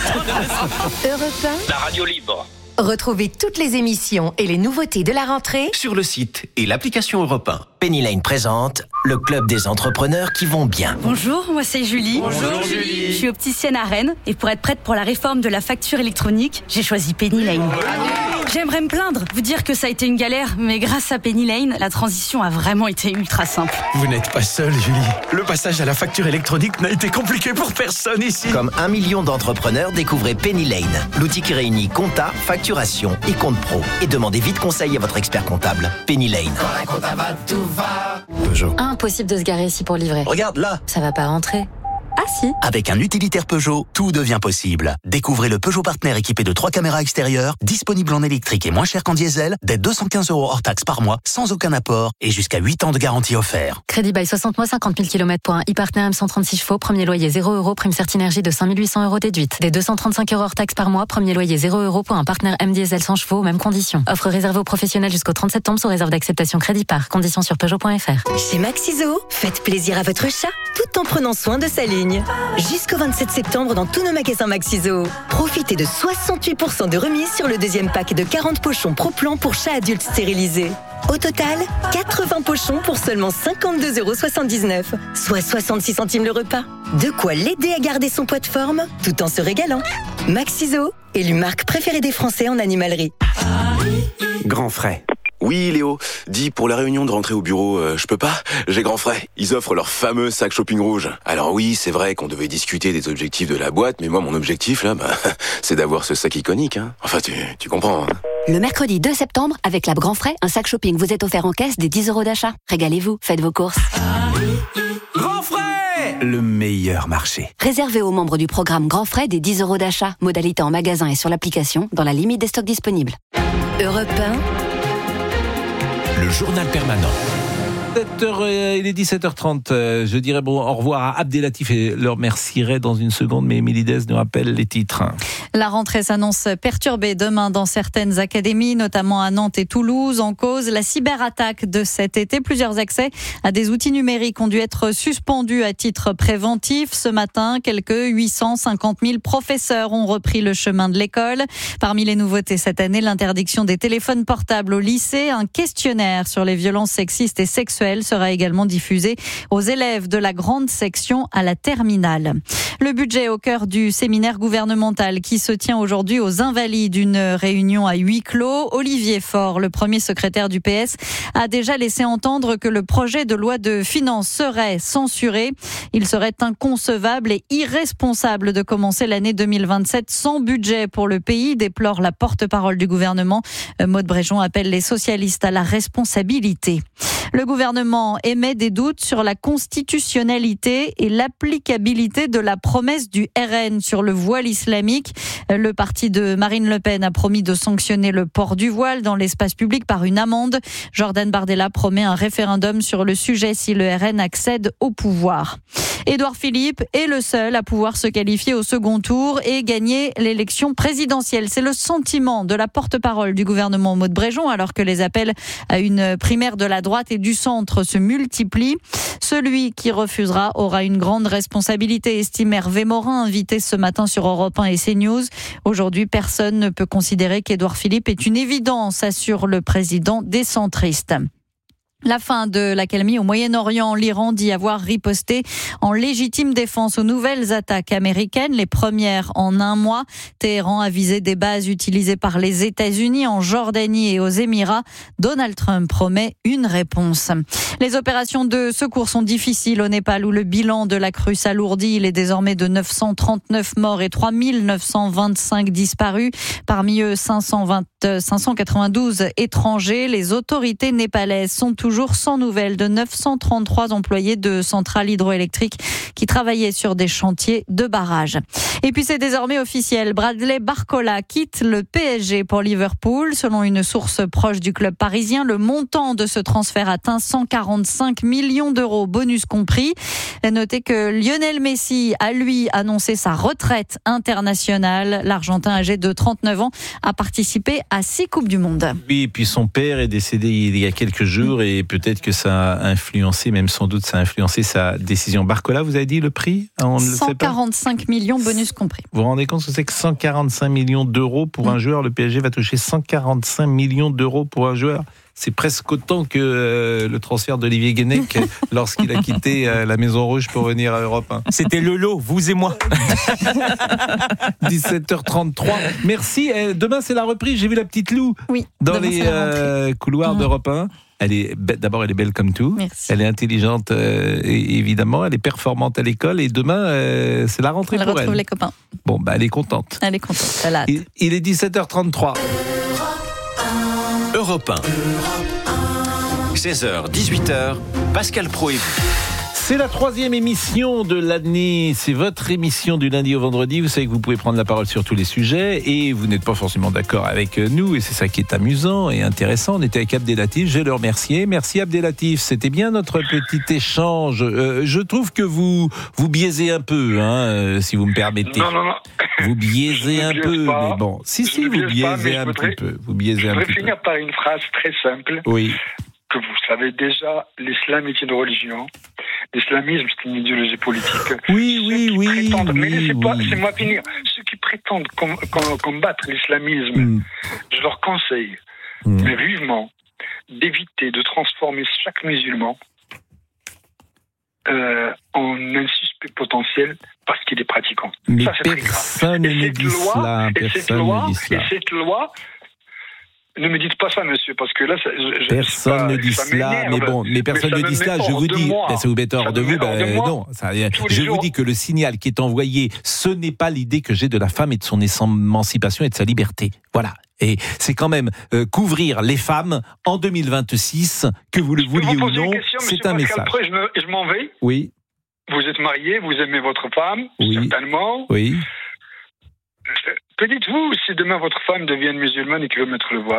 [SPEAKER 18] Europe un.
[SPEAKER 19] La radio libre.
[SPEAKER 18] Retrouvez toutes les émissions et les nouveautés de la rentrée
[SPEAKER 17] sur le site et l'application Europe un.
[SPEAKER 21] Penny Lane présente le club des entrepreneurs qui vont bien.
[SPEAKER 22] Bonjour, moi c'est Julie.
[SPEAKER 19] Bonjour Julie.
[SPEAKER 22] Je suis opticienne à Rennes et pour être prête pour la réforme de la facture électronique, j'ai choisi Penny Lane. J'aimerais me plaindre, vous dire que ça a été une galère, mais grâce à Penny Lane, la transition a vraiment été ultra simple.
[SPEAKER 23] Vous n'êtes pas seule, Julie. Le passage à la facture électronique n'a été compliqué pour personne ici.
[SPEAKER 21] Comme un million d'entrepreneurs, découvrez Penny Lane, l'outil qui réunit compta, facturation et compte pro. Et demandez vite conseil à votre expert comptable. Penny Lane. Quand un comptable va, tout va.
[SPEAKER 23] Peugeot.
[SPEAKER 20] Impossible de se garer ici pour livrer.
[SPEAKER 23] Regarde là.
[SPEAKER 20] Ça va pas rentrer. Ah si.
[SPEAKER 23] Avec un utilitaire Peugeot, tout devient possible. Découvrez le Peugeot Partner équipé de trois caméras extérieures, disponible en électrique et moins cher qu'en diesel, dès deux cent quinze euros hors taxe par mois, sans aucun apport et jusqu'à huit ans de garantie offert.
[SPEAKER 20] Crédit bail soixante mois, cinquante mille kilomètres pour un e-Partner M cent trente-six chevaux, premier loyer zéro euros, prime Certinergie de cinq mille huit cents euros déduite. Des deux cent trente-cinq euros hors taxe par mois, premier loyer zéro euros pour un Partner M diesel cent chevaux, mêmes conditions. Offre réservée aux professionnels jusqu'au trente septembre sous réserve d'acceptation crédit par. Conditions sur Peugeot point F R.
[SPEAKER 18] Chez Maxiso, faites plaisir à votre chat tout en prenant soin de sa ligne. Jusqu'au vingt-sept septembre dans tous nos magasins Maxiso. Profitez de soixante-huit pour cent de remise sur le deuxième pack de quarante pochons Pro-Plan pour chats adultes stérilisés. Au total, quatre-vingts pochons pour seulement cinquante-deux euros soixante-dix-neuf, soit soixante-six centimes le repas. De quoi l'aider à garder son poids de forme tout en se régalant. Maxiso, élu marque préférée des Français en animalerie.
[SPEAKER 24] Grand frais. Oui, Léo. Dis, pour la réunion de rentrée au bureau, euh, je peux pas. J'ai grand frais. Ils offrent leur fameux sac shopping rouge. Alors oui, c'est vrai qu'on devait discuter des objectifs de la boîte, mais moi, mon objectif, là, bah, c'est d'avoir ce sac iconique, hein. Enfin, tu, tu comprends, hein.
[SPEAKER 25] Le mercredi deux septembre, avec la Grand Frais, un sac shopping vous est offert en caisse des dix euros d'achat. Régalez-vous, faites vos courses.
[SPEAKER 17] Grand frais, le meilleur marché.
[SPEAKER 25] Réservé aux membres du programme Grand Frais des dix euros d'achat. Modalité en magasin et sur l'application, dans la limite des stocks disponibles.
[SPEAKER 18] Europe un.
[SPEAKER 17] Le journal permanent.
[SPEAKER 2] sept heures, il est dix-sept heures trente. Je dirais bon au revoir à Abdelatif et le remercierai dans une seconde, mais Émilie Dez nous rappelle les titres.
[SPEAKER 3] La rentrée s'annonce perturbée demain dans certaines académies, notamment à Nantes et Toulouse. En cause, la cyberattaque de cet été. Plusieurs accès à des outils numériques ont dû être suspendus à titre préventif. Ce matin, quelques huit cent cinquante mille professeurs ont repris le chemin de l'école. Parmi les nouveautés cette année, l'interdiction des téléphones portables au lycée. Un questionnaire sur les violences sexistes et sexuelles sera également diffusé aux élèves de la grande section à la terminale. Le budget au cœur du séminaire gouvernemental qui se tient aujourd'hui aux Invalides, une réunion à huis clos. Olivier Faure, le premier secrétaire du P S, a déjà laissé entendre que le projet de loi de finances serait censuré. Il serait inconcevable et irresponsable de commencer l'année deux mille vingt-sept sans budget pour le pays, déplore la porte-parole du gouvernement. Maude Bréjon appelle les socialistes à la responsabilité. Le gouvernement émet des doutes sur la constitutionnalité et l'applicabilité de la promesse du R N sur le voile islamique. Le parti de Marine Le Pen a promis de sanctionner le port du voile dans l'espace public par une amende. Jordan Bardella promet un référendum sur le sujet si le R N accède au pouvoir. Édouard Philippe est le seul à pouvoir se qualifier au second tour et gagner l'élection présidentielle. C'est le sentiment de la porte-parole du gouvernement Maude Bréjon, alors que les appels à une primaire de la droite et du centre se multiplient. Celui qui refusera aura une grande responsabilité, estime Hervé Morin, invité ce matin sur Europe un et CNews. Aujourd'hui, personne ne peut considérer qu'Édouard Philippe est une évidence, assure le président des centristes.
[SPEAKER 1] La fin de l'accalmie au Moyen-Orient, l'Iran dit avoir riposté en légitime défense aux nouvelles attaques américaines, les premières en un mois. Téhéran a visé des bases utilisées par les États-Unis en Jordanie et aux Émirats. Donald Trump promet une réponse. Les opérations de secours sont difficiles au Népal où le bilan de la crue s'alourdit. Il est désormais de neuf cent trente-neuf morts et trois mille neuf cent vingt-cinq disparus. Parmi eux, cinq cent vingt, cinq cent quatre-vingt-douze étrangers. Les autorités népalaises sont toujours sans nouvelles de neuf cent trente-trois employés de centrales hydroélectriques qui travaillaient sur des chantiers de barrages. Et puis c'est désormais officiel, Bradley Barcola quitte le P S G pour Liverpool. Selon une source proche du club parisien, le montant de ce transfert atteint cent quarante-cinq millions d'euros, bonus compris. Notez que Lionel Messi a lui annoncé sa retraite internationale. L'Argentin âgé de trente-neuf ans a participé à six Coupes du Monde.
[SPEAKER 2] Oui, et puis son père est décédé il y a quelques jours et peut-être que ça a influencé, même sans doute ça a influencé sa décision. Barcola, vous avez dit le prix ? On ne le sait pas.
[SPEAKER 1] cent quarante-cinq millions, bonus compris.
[SPEAKER 2] Vous vous rendez compte ce que c'est que cent quarante-cinq millions d'euros pour un joueur ? Le P S G va toucher cent quarante-cinq millions d'euros pour un joueur. C'est presque autant que euh, le transfert d'Olivier Guénec lorsqu'il a quitté euh, la Maison Rouge pour venir à Europe un.
[SPEAKER 5] C'était le lot, vous et moi.
[SPEAKER 2] dix-sept heures trente-trois. Merci. Demain, c'est la reprise. J'ai vu la petite Lou
[SPEAKER 1] oui,
[SPEAKER 2] dans les euh, couloirs mmh. d'Europe un. Elle est d'abord, elle est belle comme tout.
[SPEAKER 1] Merci.
[SPEAKER 2] Elle est intelligente, euh, évidemment. Elle est performante à l'école. Et demain, euh, c'est la rentrée
[SPEAKER 1] elle
[SPEAKER 2] pour elle.
[SPEAKER 1] Elle retrouve les copains.
[SPEAKER 2] Bon, bah, elle est contente.
[SPEAKER 1] Elle est contente. Elle a hâte.
[SPEAKER 2] Il, il est dix-sept heures trente-trois.
[SPEAKER 17] Europe un. seize heures, dix-huit heures, Pascal Pro et vous.
[SPEAKER 2] C'est la troisième émission de l'année. C'est votre émission du lundi au vendredi. Vous savez que vous pouvez prendre la parole sur tous les sujets et vous n'êtes pas forcément d'accord avec nous. Et c'est ça qui est amusant et intéressant. On était avec Abdelatif. Je vais le remercier. Merci Abdelatif. C'était bien notre petit échange. Euh, je trouve que vous vous biaisez un peu, hein, euh, si vous me permettez.
[SPEAKER 15] Non, non, non.
[SPEAKER 2] Vous biaisez un peu,
[SPEAKER 15] pas.
[SPEAKER 2] mais bon. Si,
[SPEAKER 15] je
[SPEAKER 2] si, vous biaisez
[SPEAKER 15] pas,
[SPEAKER 2] un
[SPEAKER 15] voudrais,
[SPEAKER 2] petit peu. Vous biaisez
[SPEAKER 15] je
[SPEAKER 2] un
[SPEAKER 15] voudrais
[SPEAKER 2] petit
[SPEAKER 15] finir
[SPEAKER 2] peu.
[SPEAKER 15] par une phrase très simple.
[SPEAKER 2] Oui.
[SPEAKER 15] Que vous savez déjà, l'islam est une religion. L'islamisme, c'est une idéologie politique.
[SPEAKER 2] Oui, oui, oui,
[SPEAKER 15] prétendent,
[SPEAKER 2] oui.
[SPEAKER 15] Mais laissez-moi,
[SPEAKER 2] oui.
[SPEAKER 15] laissez-moi finir. Ceux qui prétendent com- com- combattre l'islamisme, mm. je leur conseille, mm. mais vivement, d'éviter de transformer chaque musulman euh, en un suspect potentiel parce qu'il est pratiquant.
[SPEAKER 2] Mais
[SPEAKER 15] ça, c'est
[SPEAKER 2] personne ne dit cela.
[SPEAKER 15] Et cette loi, et cette loi, ne me dites pas ça, monsieur, parce que là, ça, je,
[SPEAKER 2] personne
[SPEAKER 15] pas,
[SPEAKER 2] ne dit cela, mais bon, mais personne
[SPEAKER 15] mais
[SPEAKER 2] ne dit cela. Je vous dis, ben, ça vous met hors de vous, ben, non. Ça, je vous dis que le signal qui est envoyé, ce n'est pas l'idée que j'ai de la femme et de son émancipation et de sa liberté. Voilà. Et c'est quand même euh, couvrir les femmes en deux mille vingt-six, que vous le vouliez ou non, question, c'est un message.
[SPEAKER 15] Après, je, me, je m'en vais.
[SPEAKER 2] Oui.
[SPEAKER 15] Vous êtes marié, vous aimez votre femme,
[SPEAKER 2] oui.
[SPEAKER 15] certainement.
[SPEAKER 2] Oui.
[SPEAKER 15] Que dites-vous si demain votre femme devient musulmane et qu'elle veut mettre le voile ?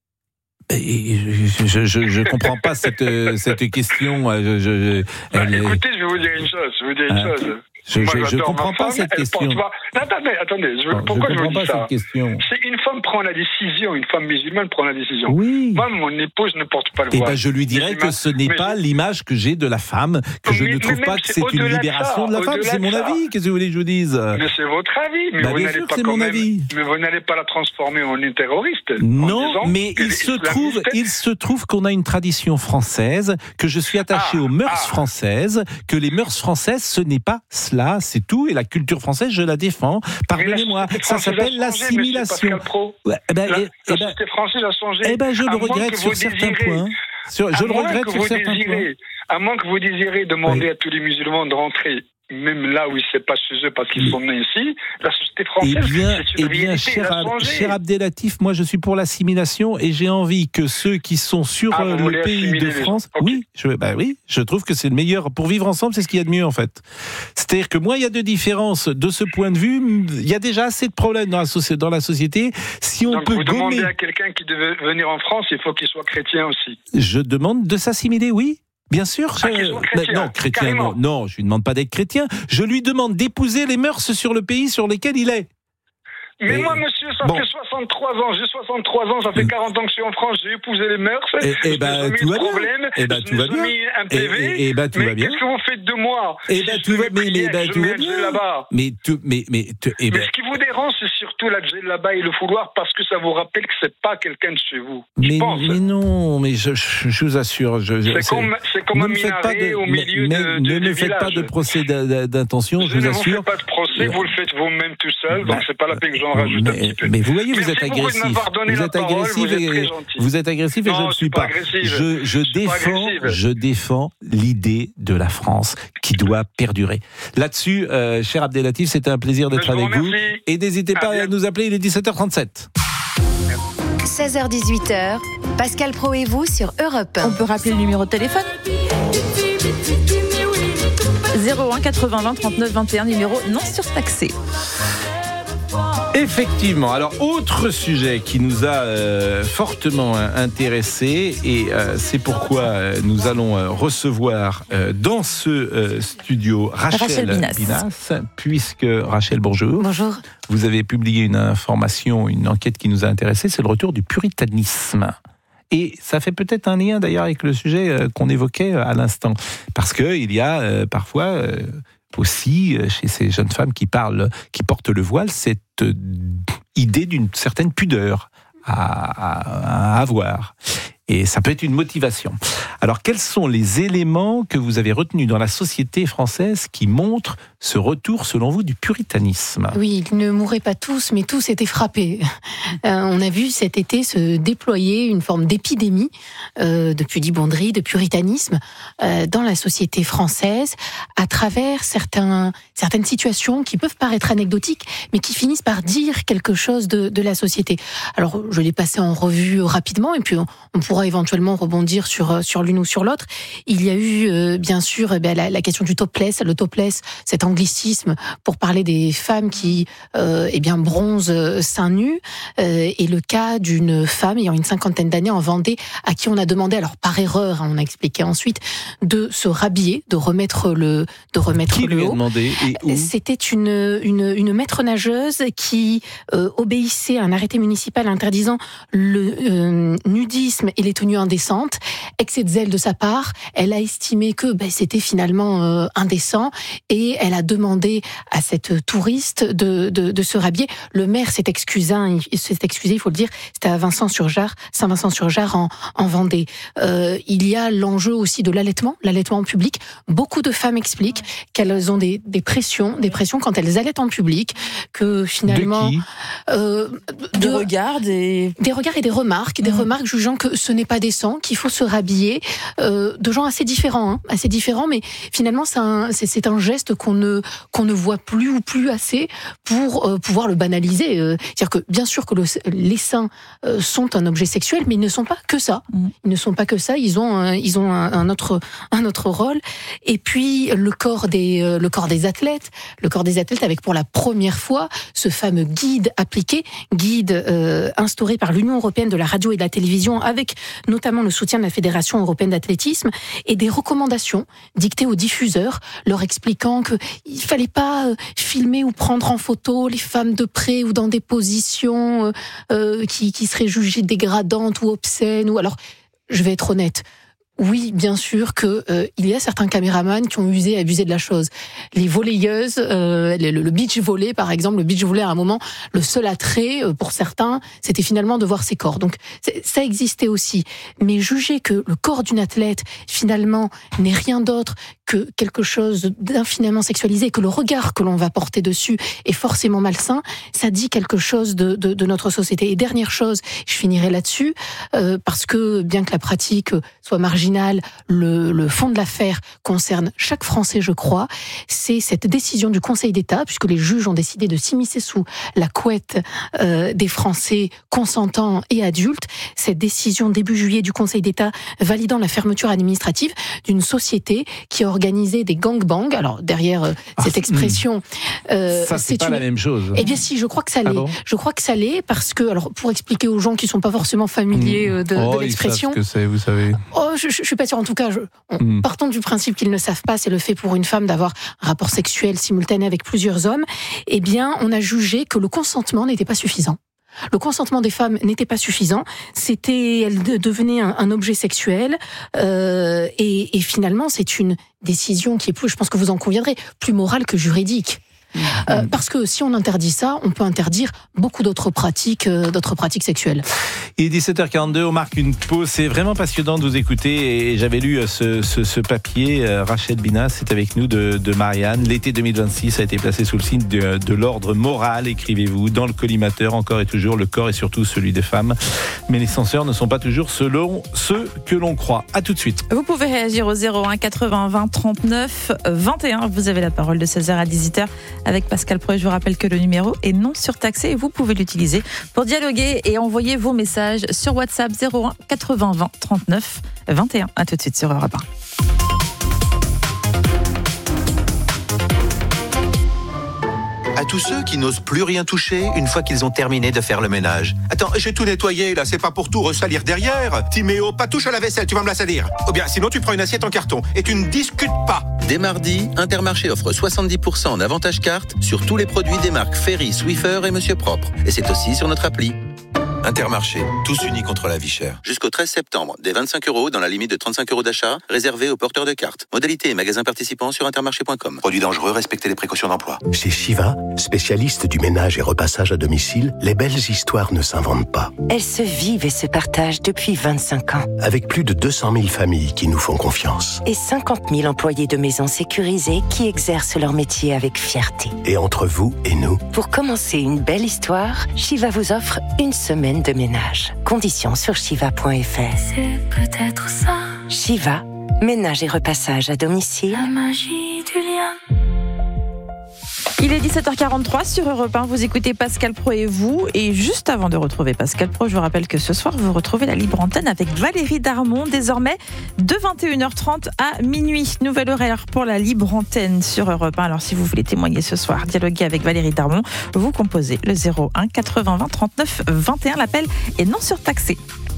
[SPEAKER 2] Et je je je comprends pas cette cette question. Je, je,
[SPEAKER 15] bah,
[SPEAKER 2] elle
[SPEAKER 15] écoutez, je vais vous dire une chose. Je vais vous dire une ah, chose.
[SPEAKER 2] Je,
[SPEAKER 15] Moi,
[SPEAKER 2] je, je comprends pas
[SPEAKER 15] femme,
[SPEAKER 2] cette question.
[SPEAKER 15] Pas... Non, attendez, attendez. Je...
[SPEAKER 2] Non,
[SPEAKER 15] Pourquoi
[SPEAKER 2] je,
[SPEAKER 15] je vous dis ça ?
[SPEAKER 2] Question.
[SPEAKER 15] C'est une femme prend la décision, une femme musulmane prend la décision.
[SPEAKER 2] Oui.
[SPEAKER 15] Moi, mon épouse ne porte pas le voile.
[SPEAKER 2] Et ben, je lui dirais que ce n'est pas je... l'image que j'ai de la femme, que mais, je ne trouve pas que c'est une libération de, ça, de la femme. C'est mon avis. Qu'est-ce que vous voulez que je vous dise ?
[SPEAKER 15] Mais c'est votre avis. Mais
[SPEAKER 2] bah,
[SPEAKER 15] vous
[SPEAKER 2] bien
[SPEAKER 15] n'allez
[SPEAKER 2] sûr
[SPEAKER 15] pas
[SPEAKER 2] c'est
[SPEAKER 15] quand
[SPEAKER 2] mon
[SPEAKER 15] même...
[SPEAKER 2] avis.
[SPEAKER 15] Mais vous n'allez pas la transformer en une terroriste.
[SPEAKER 2] Non, mais il se trouve, il se trouve qu'on a une tradition française, que je suis attaché
[SPEAKER 15] ah,
[SPEAKER 2] aux mœurs
[SPEAKER 15] ah.
[SPEAKER 2] françaises, que les mœurs françaises, ce n'est pas cela, c'est tout, et la culture française, je la défends. Pardonnez-moi, ça s'appelle l'assimilation.
[SPEAKER 15] Ouais, eh ben,
[SPEAKER 2] la
[SPEAKER 15] eh, la société ben, française a changé.
[SPEAKER 2] Eh ben, je le regrette sur certains
[SPEAKER 15] désirez,
[SPEAKER 2] points. Sur, je le regrette sur certains
[SPEAKER 15] désirez,
[SPEAKER 2] points.
[SPEAKER 15] À moins que vous désirez demander oui. à tous les musulmans de rentrer, même là où c'est pas chez eux parce qu'ils oui. sont nés ici, la société française,
[SPEAKER 2] eh bien,
[SPEAKER 15] c'est une
[SPEAKER 2] eh bien,
[SPEAKER 15] réalité,
[SPEAKER 2] cher,
[SPEAKER 15] Ab-
[SPEAKER 2] cher Abdelatif, moi je suis pour l'assimilation et j'ai envie que ceux qui sont sur
[SPEAKER 15] ah,
[SPEAKER 2] le pays de France, okay. oui, je, bah oui, je trouve que c'est le meilleur pour vivre ensemble, c'est ce qu'il y a de mieux en fait. C'est-à-dire que moins il y a de différences de ce point de vue, il y a déjà assez de problèmes dans la, soci- dans la société. Si on
[SPEAKER 15] Donc
[SPEAKER 2] peut
[SPEAKER 15] vous
[SPEAKER 2] gommer...
[SPEAKER 15] demandez à quelqu'un qui devait venir en France, il faut qu'il soit chrétien aussi.
[SPEAKER 2] Je demande de s'assimiler, oui. Bien sûr,
[SPEAKER 15] ah,
[SPEAKER 2] je...
[SPEAKER 15] chrétien,
[SPEAKER 2] non, chrétien, non, non, je lui demande pas d'être chrétien. Je lui demande d'épouser les mœurs sur le pays sur lesquels il est.
[SPEAKER 15] Mais
[SPEAKER 2] et...
[SPEAKER 15] moi, monsieur, ça
[SPEAKER 2] bon.
[SPEAKER 15] fait soixante-trois ans, j'ai soixante-trois ans, ça fait quarante ans que je suis en France, j'ai épousé les mœurs,
[SPEAKER 2] et, et bah,
[SPEAKER 15] j'ai
[SPEAKER 2] tout
[SPEAKER 15] mis
[SPEAKER 2] va
[SPEAKER 15] problème,
[SPEAKER 2] bien. Et bah, tout va bien.
[SPEAKER 15] mis un P V,
[SPEAKER 2] et, et bah, tout
[SPEAKER 15] mais
[SPEAKER 2] va bien.
[SPEAKER 15] qu'est-ce que vous faites de moi
[SPEAKER 2] Et bah, tout va, mais, mais, bah, tout va
[SPEAKER 15] bien.
[SPEAKER 2] Mais, tout, mais, mais, tu, et
[SPEAKER 15] mais
[SPEAKER 2] bah...
[SPEAKER 15] ce qui vous dérange, c'est surtout surtout la djellaba et le fouloir parce que ça vous rappelle que c'est pas quelqu'un de chez vous.
[SPEAKER 2] Mais,
[SPEAKER 15] je pense.
[SPEAKER 2] mais non, mais je, je, je vous assure. Je,
[SPEAKER 15] c'est,
[SPEAKER 2] c'est
[SPEAKER 15] comme, c'est comme un minaret au milieu
[SPEAKER 2] mais,
[SPEAKER 15] de,
[SPEAKER 2] mais,
[SPEAKER 15] de,
[SPEAKER 2] Ne
[SPEAKER 15] du
[SPEAKER 2] faites
[SPEAKER 15] village.
[SPEAKER 2] pas de procès d'intention, je, je vous assure.
[SPEAKER 15] Ne vous faites pas de procès, vous le faites vous-même tout seul, donc bah, c'est pas la peine que j'en rajoute
[SPEAKER 2] mais,
[SPEAKER 15] un petit peu.
[SPEAKER 2] Mais vous voyez, vous
[SPEAKER 15] Merci
[SPEAKER 2] êtes agressif.
[SPEAKER 15] Vous êtes
[SPEAKER 2] agressif
[SPEAKER 15] vous êtes
[SPEAKER 2] et, vous êtes agressif et
[SPEAKER 15] non,
[SPEAKER 2] je ne suis pas.
[SPEAKER 15] Agressive.
[SPEAKER 2] Je, je, défends, je défends l'idée de la France qui doit perdurer. Là-dessus, euh, cher Abdelatif, c'était un plaisir d'être avec vous. Et n'hésitez pas à, à nous appeler, il est dix-sept heures trente-sept.
[SPEAKER 4] seize heures dix-huit heures, Pascal Praud et vous sur Europe un.
[SPEAKER 3] On peut rappeler le numéro de téléphone zéro un quatre-vingts vingt trente-neuf vingt et un, numéro non surtaxé.
[SPEAKER 2] Effectivement. Alors, autre sujet qui nous a euh, fortement intéressés et euh, c'est pourquoi euh, nous allons euh, recevoir euh, dans ce euh, studio Rachel,
[SPEAKER 3] Rachel Binas.
[SPEAKER 2] Binas, puisque Rachel, bonjour.
[SPEAKER 5] Bonjour.
[SPEAKER 2] Vous avez publié une information, une enquête qui nous a intéressés, c'est le retour du puritanisme. Et ça fait peut-être un lien d'ailleurs avec le sujet euh, qu'on évoquait euh, à l'instant, parce que il y a euh, parfois euh, aussi chez ces jeunes femmes qui parlent, qui portent le voile, cette euh, idée d'une certaine pudeur à, à, à avoir. Et ça peut être une motivation. Alors, quels sont les éléments que vous avez retenus dans la société française qui montrent ce retour, selon vous, du puritanisme ?
[SPEAKER 5] Oui, ils ne mouraient pas tous, mais tous étaient frappés. Euh, on a vu cet été se déployer une forme d'épidémie euh, de pudibonderie, de puritanisme euh, dans la société française à travers certains, certaines situations qui peuvent paraître anecdotiques, mais qui finissent par dire quelque chose de, de la société. Alors, je l'ai passé en revue rapidement, et puis on, on pourra éventuellement rebondir sur sur l'une ou sur l'autre. Il y a eu euh, bien sûr eh bien, la, la question du topless, le topless, cet anglicisme pour parler des femmes qui euh, eh bien bronzent euh, seins nus, euh, et le cas d'une femme ayant une cinquantaine d'années en Vendée à qui on a demandé, alors par erreur, hein, on a expliqué ensuite, de se rhabiller, de remettre le de remettre
[SPEAKER 2] qui
[SPEAKER 5] le
[SPEAKER 2] lui a
[SPEAKER 5] haut.
[SPEAKER 2] demandé et où ?
[SPEAKER 5] C'était une une une maître nageuse qui euh, obéissait à un arrêté municipal interdisant le euh, nudisme et les tenues indécentes. Excès de zèle de sa part, elle a estimé que ben, c'était finalement euh, indécent et elle a demandé à cette touriste de, de, de se rhabiller. Le maire s'est excusé, hein, il s'est excusé, il faut le dire, c'était à Vincent-sur-Jard, Saint-Vincent-sur-Jard en, en Vendée. Euh, il y a l'enjeu aussi de l'allaitement, l'allaitement en public. Beaucoup de femmes expliquent qu'elles ont des, des pressions, des pressions quand elles allaitent en public, que finalement...
[SPEAKER 2] De qui ?
[SPEAKER 5] euh, de,
[SPEAKER 3] Des regards, des...
[SPEAKER 5] Des regards et des remarques, des mmh. remarques jugeant que ce n'est pas décent, qu'il faut se rhabiller, euh, de gens assez différents, hein, assez différents, mais finalement c'est un, c'est, c'est un geste qu'on ne qu'on ne voit plus ou plus assez pour euh, pouvoir le banaliser. Euh, c'est-à-dire que bien sûr que le, les seins euh, sont un objet sexuel, mais ils ne sont pas que ça. Mmh. Ils ne sont pas que ça. Ils ont un, ils ont un, un autre un autre rôle. Et puis le corps des euh, le corps des athlètes, le corps des athlètes avec pour la première fois ce fameux guide appliqué, guide euh, instauré par l'Union européenne de la radio et de la télévision, avec notamment le soutien de la Fédération européenne d'athlétisme, et des recommandations dictées aux diffuseurs, leur expliquant que il fallait pas filmer ou prendre en photo les femmes de près ou dans des positions euh, qui, qui seraient jugées dégradantes ou obscènes. Ou alors, je vais être honnête. Oui, bien sûr que euh, il y a certains caméramans qui ont usé et abusé de la chose. Les volleyeuses, euh, le, le beach volley par exemple, le beach volley à un moment, le seul attrait euh, pour certains, c'était finalement de voir ses corps. Donc ça existait aussi. Mais juger que le corps d'une athlète finalement n'est rien d'autre que quelque chose d'infiniment sexualisé, que le regard que l'on va porter dessus est forcément malsain, ça dit quelque chose de, de, de notre société. Et dernière chose, je finirai là-dessus, euh, parce que bien que la pratique soit marginale, le, le fond de l'affaire concerne chaque Français, je crois, c'est cette décision du Conseil d'État, puisque les juges ont décidé de s'immiscer sous la couette euh, des Français consentants et adultes, cette décision début juillet du Conseil d'État validant la fermeture administrative d'une société qui a organisé des gangbangs. Alors derrière euh, cette
[SPEAKER 2] ah,
[SPEAKER 5] expression,
[SPEAKER 2] euh, ça c'est, c'est pas une... la même chose.
[SPEAKER 5] Eh bien si, je crois que ça l'est. Ah bon je crois que ça l'est parce que, alors pour expliquer aux gens qui sont pas forcément familiers mmh. de,
[SPEAKER 2] oh,
[SPEAKER 5] de l'expression,
[SPEAKER 2] ils savent ce que c'est, vous savez.
[SPEAKER 5] Oh, je, je suis pas sûre. En tout cas, je, on, mmh. partons du principe qu'ils ne savent pas, c'est le fait pour une femme d'avoir un rapport sexuel simultané avec plusieurs hommes. Eh bien, on a jugé que le consentement n'était pas suffisant. Le consentement des femmes n'était pas suffisant. C'était, elle devenait un, un objet sexuel. Euh, et, et finalement, c'est une décision qui est plus, je pense que vous en conviendrez, plus morale que juridique. Mmh. Euh, parce que si on interdit ça, on peut interdire beaucoup d'autres pratiques, euh, d'autres pratiques sexuelles.
[SPEAKER 2] Il est dix-sept heures quarante-deux, on marque une pause. C'est vraiment passionnant de vous écouter et j'avais lu ce, ce, ce papier. Rachel Binas est avec nous de, de Marianne. L'été deux mille vingt-six a été placé sous le signe de, de l'ordre moral, écrivez-vous, dans le collimateur, encore et toujours, le corps est surtout celui des femmes. Mais les censeurs ne sont pas toujours selon ceux que l'on croit. À tout de suite.
[SPEAKER 3] Vous pouvez réagir au zéro un quatre-vingts vingt trente-neuf vingt et un. Vous avez la parole de seize heures à dix-huit heures avec Pascal Pro. Je vous rappelle que le numéro est non surtaxé et vous pouvez l'utiliser pour dialoguer et envoyer vos messages sur WhatsApp zéro un quatre-vingts vingt trente-neuf vingt et un. À tout de suite sur Europe un.
[SPEAKER 7] À tous ceux qui n'osent plus rien toucher une fois qu'ils ont terminé de faire le ménage. Attends, j'ai tout nettoyé là, c'est pas pour tout ressalir derrière. Timéo, pas touche à la vaisselle, tu vas me la salir. Ou bien sinon tu prends une assiette en carton et tu ne discutes pas.
[SPEAKER 23] Dès mardi, Intermarché offre soixante-dix pour cent en avantage carte sur tous les produits des marques Ferry, Swiffer et Monsieur Propre. Et c'est aussi sur notre appli.
[SPEAKER 7] Intermarché, tous unis contre la vie chère.
[SPEAKER 23] Jusqu'au treize septembre, des vingt-cinq euros dans la limite de trente-cinq euros d'achat, réservés aux porteurs de cartes. Modalité et magasins participants sur intermarché point com.
[SPEAKER 7] Produits dangereux, respectez les précautions d'emploi.
[SPEAKER 8] Chez Shiva, spécialiste du ménage et repassage à domicile, les belles histoires ne s'inventent pas.
[SPEAKER 9] Elles se vivent et se partagent depuis vingt-cinq ans.
[SPEAKER 8] Avec plus de deux cent mille familles qui nous font confiance.
[SPEAKER 9] Et cinquante mille employés de maisons sécurisées qui exercent leur métier avec fierté.
[SPEAKER 8] Et entre vous et nous,
[SPEAKER 9] pour commencer une belle histoire, Shiva vous offre une semaine de ménage. Conditions sur shiva point f r.
[SPEAKER 10] C'est peut-être ça.
[SPEAKER 9] Shiva, ménage et repassage à domicile.
[SPEAKER 10] La magie du lien.
[SPEAKER 3] Il est dix-sept heures quarante-trois sur Europe un, vous écoutez Pascal Pro et vous. Et juste avant de retrouver Pascal Pro, je vous rappelle que ce soir, vous retrouvez la libre antenne avec Valérie Darmon, désormais de vingt et une heures trente à minuit. Nouvel horaire pour la libre antenne sur Europe un. Alors si vous voulez témoigner ce soir, dialoguer avec Valérie Darmon, vous composez le zéro un quatre-vingts vingt trente-neuf vingt et un. L'appel est non surtaxé.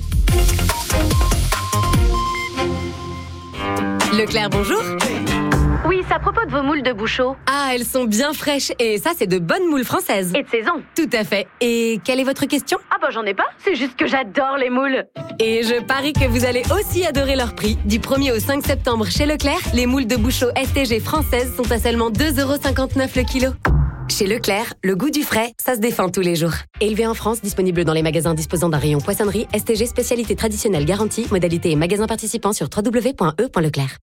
[SPEAKER 12] Leclerc, bonjour.
[SPEAKER 11] Oui, c'est à propos de vos moules de Bouchot.
[SPEAKER 12] Ah, elles sont bien fraîches et ça, c'est de bonnes moules françaises.
[SPEAKER 11] Et de saison.
[SPEAKER 12] Tout à fait. Et quelle est votre question?
[SPEAKER 11] Ah bah j'en ai pas, c'est juste que j'adore les moules.
[SPEAKER 12] Et je parie que vous allez aussi adorer leur prix. Du premier au cinq septembre chez Leclerc, les moules de Bouchot S T G françaises sont à seulement deux euros cinquante-neuf le kilo. Chez Leclerc, le goût du frais, ça se défend tous les jours. Élevé en France, disponible dans les magasins disposant d'un rayon poissonnerie, S T G spécialité traditionnelle garantie, modalité et magasins participants sur w w w point e point leclerc.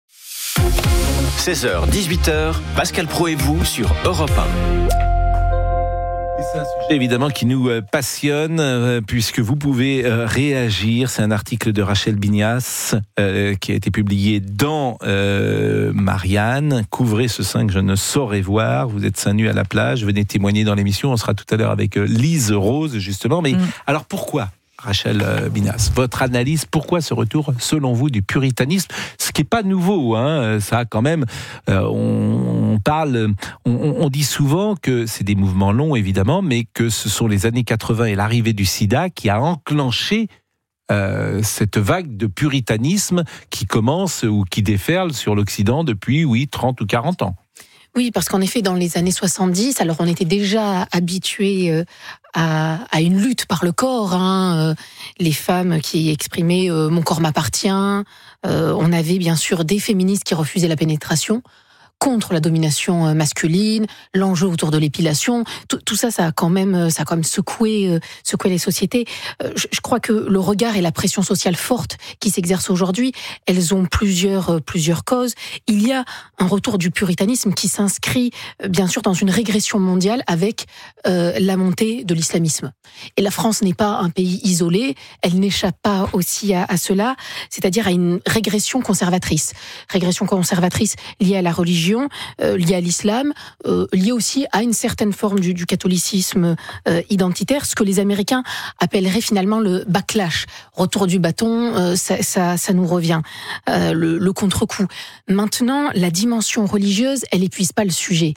[SPEAKER 17] seize heures dix-huit heures, Pascal Pro et vous sur Europe un.
[SPEAKER 2] C'est un sujet évidemment qui nous passionne euh, puisque vous pouvez euh, réagir. C'est un article de Rachel Binas euh, qui a été publié dans euh, Marianne. Couvrez ce sein que je ne saurais voir. Vous êtes seins nus à la plage. Venez témoigner dans l'émission. On sera tout à l'heure avec euh, Lise Rose justement. Mais mmh. alors pourquoi Rachel Binas, votre analyse, pourquoi ce retour, selon vous, du puritanisme, ce qui n'est pas nouveau, hein, ça quand même, euh, on, on parle, on, on dit souvent que c'est des mouvements longs, évidemment, mais que ce sont les années quatre-vingts et l'arrivée du sida qui a enclenché euh, cette vague de puritanisme qui commence ou qui déferle sur l'Occident depuis, oui, trente ou quarante ans.
[SPEAKER 5] Oui, parce qu'en effet, dans les années soixante-dix, alors on était déjà habitués à, à une lutte par le corps. Hein, les femmes qui exprimaient euh, « mon corps m'appartient euh, ». On avait bien sûr des féministes qui refusaient la pénétration contre la domination masculine, l'enjeu autour de l'épilation, tout, tout ça, ça a quand même, ça a quand même secoué, euh, secoué les sociétés. Euh, je, je crois que le regard et la pression sociale forte qui s'exercent aujourd'hui, elles ont plusieurs, euh, plusieurs causes. Il y a un retour du puritanisme qui s'inscrit, euh, bien sûr, dans une régression mondiale avec euh, la montée de l'islamisme. Et la France n'est pas un pays isolé, elle n'échappe pas aussi à, à cela, c'est-à-dire à une régression conservatrice. Régression conservatrice liée à la religion, Euh, lié à l'islam, euh, lié aussi à une certaine forme du, du catholicisme euh, identitaire, ce que les Américains appelleraient finalement le backlash, retour du bâton, euh, ça, ça, ça nous revient, euh, le, le contre-coup. Maintenant, la dimension religieuse, elle épuise pas le sujet.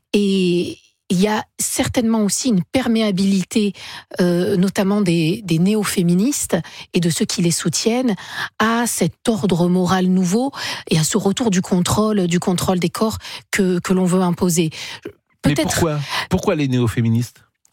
[SPEAKER 5] Et il y a certainement aussi une perméabilité, euh, notamment des, des néo-féministes et de ceux qui les soutiennent, à cet ordre moral nouveau et à ce retour du contrôle, du contrôle des corps que, que l'on veut imposer.
[SPEAKER 2] Peut-être... Mais pourquoi, pourquoi les néo-féministes ?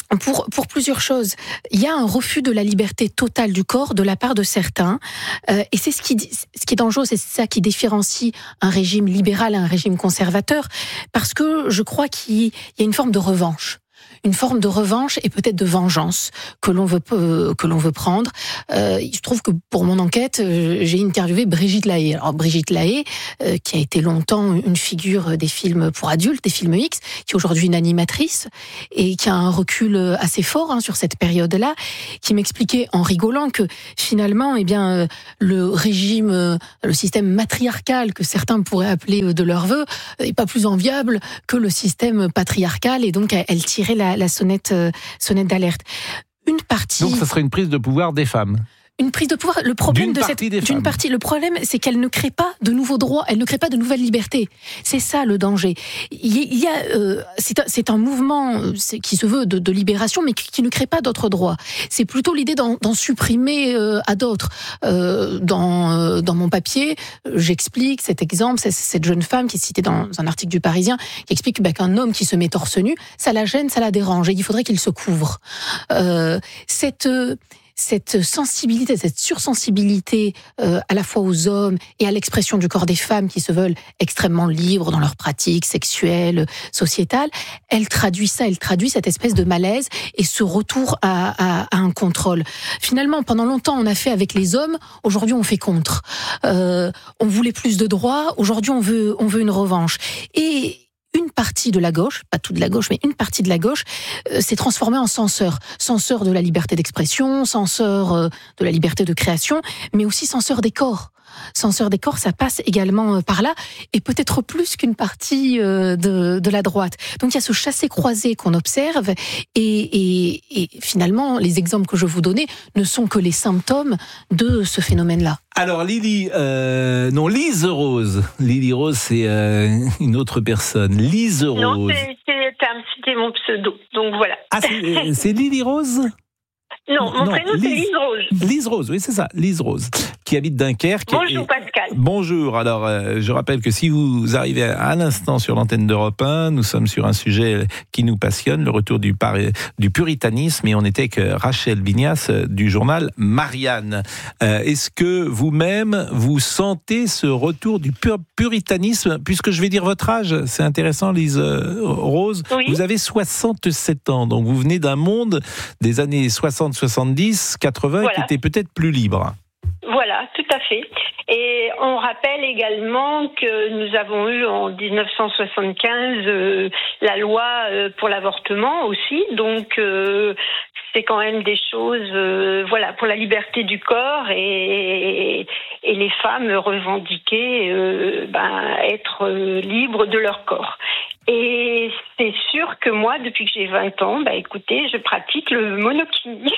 [SPEAKER 5] Pour, pour plusieurs choses. Il y a un refus de la liberté totale du corps de la part de certains. Euh, et c'est ce qui, ce qui est dangereux, c'est ça qui différencie un régime libéral et un régime conservateur. Parce que je crois qu'il y a une forme de revanche. Une forme de revanche et peut-être de vengeance que l'on veut euh, que l'on veut prendre. Euh, il se trouve que pour mon enquête, euh, j'ai interviewé Brigitte Lahaie. Alors Brigitte Lahaie, euh, qui a été longtemps une figure des films pour adultes, des films X, qui est aujourd'hui une animatrice et qui a un recul assez fort hein, sur cette période-là, qui m'expliquait en rigolant que finalement, eh bien, euh, le régime, euh, le système matriarcal que certains pourraient appeler de leur vœu, est pas plus enviable que le système patriarcal, et donc elle tirait la la sonnette, euh, sonnette d'alerte. Une partie.
[SPEAKER 2] Donc, ça serait une prise de pouvoir des femmes.
[SPEAKER 5] Une prise de pouvoir. Le problème
[SPEAKER 2] d'une
[SPEAKER 5] de
[SPEAKER 2] partie
[SPEAKER 5] cette,
[SPEAKER 2] des
[SPEAKER 5] d'une
[SPEAKER 2] femmes.
[SPEAKER 5] partie. Le problème, c'est qu'elle ne crée pas de nouveaux droits. Elle ne crée pas de nouvelles libertés. C'est ça le danger. Il y a, euh, c'est un, c'est un mouvement c'est, qui se veut de, de libération, mais qui, qui ne crée pas d'autres droits. C'est plutôt l'idée d'en, d'en supprimer euh, à d'autres. Euh, dans, euh, dans mon papier, j'explique cet exemple. C'est cette jeune femme qui est citée dans un article du Parisien, qui explique bah, qu'un homme qui se met torse nu, ça la gêne, ça la dérange, et il faudrait qu'il se couvre. Euh, cette euh, Cette sensibilité, cette sursensibilité euh, à la fois aux hommes et à l'expression du corps des femmes qui se veulent extrêmement libres dans leurs pratiques sexuelles, sociétales, elle traduit ça, elle traduit cette espèce de malaise et ce retour à, à, à un contrôle. Finalement, pendant longtemps, on a fait avec les hommes, aujourd'hui on fait contre. Euh, on voulait plus de droits, aujourd'hui on veut, on veut une revanche. Et une partie de la gauche, pas toute la gauche, mais une partie de la gauche, euh, s'est transformée en censeur. Censeur de la liberté d'expression, censeur euh, de la liberté de création, mais aussi censeur des corps. Censeur des corps, ça passe également euh, par là, et peut-être plus qu'une partie euh, de, de la droite. Donc il y a ce chassé-croisé qu'on observe, et, et, et finalement, les exemples que je vous donnais ne sont que les symptômes de ce phénomène-là.
[SPEAKER 2] Alors Lily, euh, non Lise Rose, Lily Rose c'est euh, une autre personne. Lise Rose.
[SPEAKER 6] Non, c'est, c'est, c'était mon pseudo, donc voilà.
[SPEAKER 2] Ah, c'est, c'est Lily Rose ?
[SPEAKER 6] Non, mon
[SPEAKER 2] non,
[SPEAKER 6] prénom
[SPEAKER 2] Lise,
[SPEAKER 6] c'est Lise Rose.
[SPEAKER 2] Lise Rose, oui c'est ça, Lise Rose, qui habite Dunkerque.
[SPEAKER 6] Bonjour
[SPEAKER 2] et...
[SPEAKER 6] Pascal.
[SPEAKER 2] Bonjour, alors euh, je rappelle que si vous arrivez à l'instant sur l'antenne d'Europe un, nous sommes sur un sujet qui nous passionne, le retour du, par... du puritanisme, et on était avec Rachel Bignas du journal Marianne. Euh, est-ce que vous-même, vous sentez ce retour du pur... puritanisme, puisque je vais dire votre âge, c'est intéressant Lise Rose,
[SPEAKER 6] oui.
[SPEAKER 2] Vous avez soixante-sept ans, donc vous venez d'un monde des années soixante, soixante-dix, quatre-vingts, voilà, qui était peut-être plus libre.
[SPEAKER 6] Voilà, tout à fait. Et on rappelle également que nous avons eu en dix-neuf cent soixante-quinze euh, la loi euh, pour l'avortement aussi, donc euh, c'est quand même des choses, euh, voilà, pour la liberté du corps, et, et les femmes revendiquaient euh, ben, être euh, libres de leur corps. Et c'est sûr que moi, depuis que j'ai vingt ans, bah écoutez, je pratique le monokini.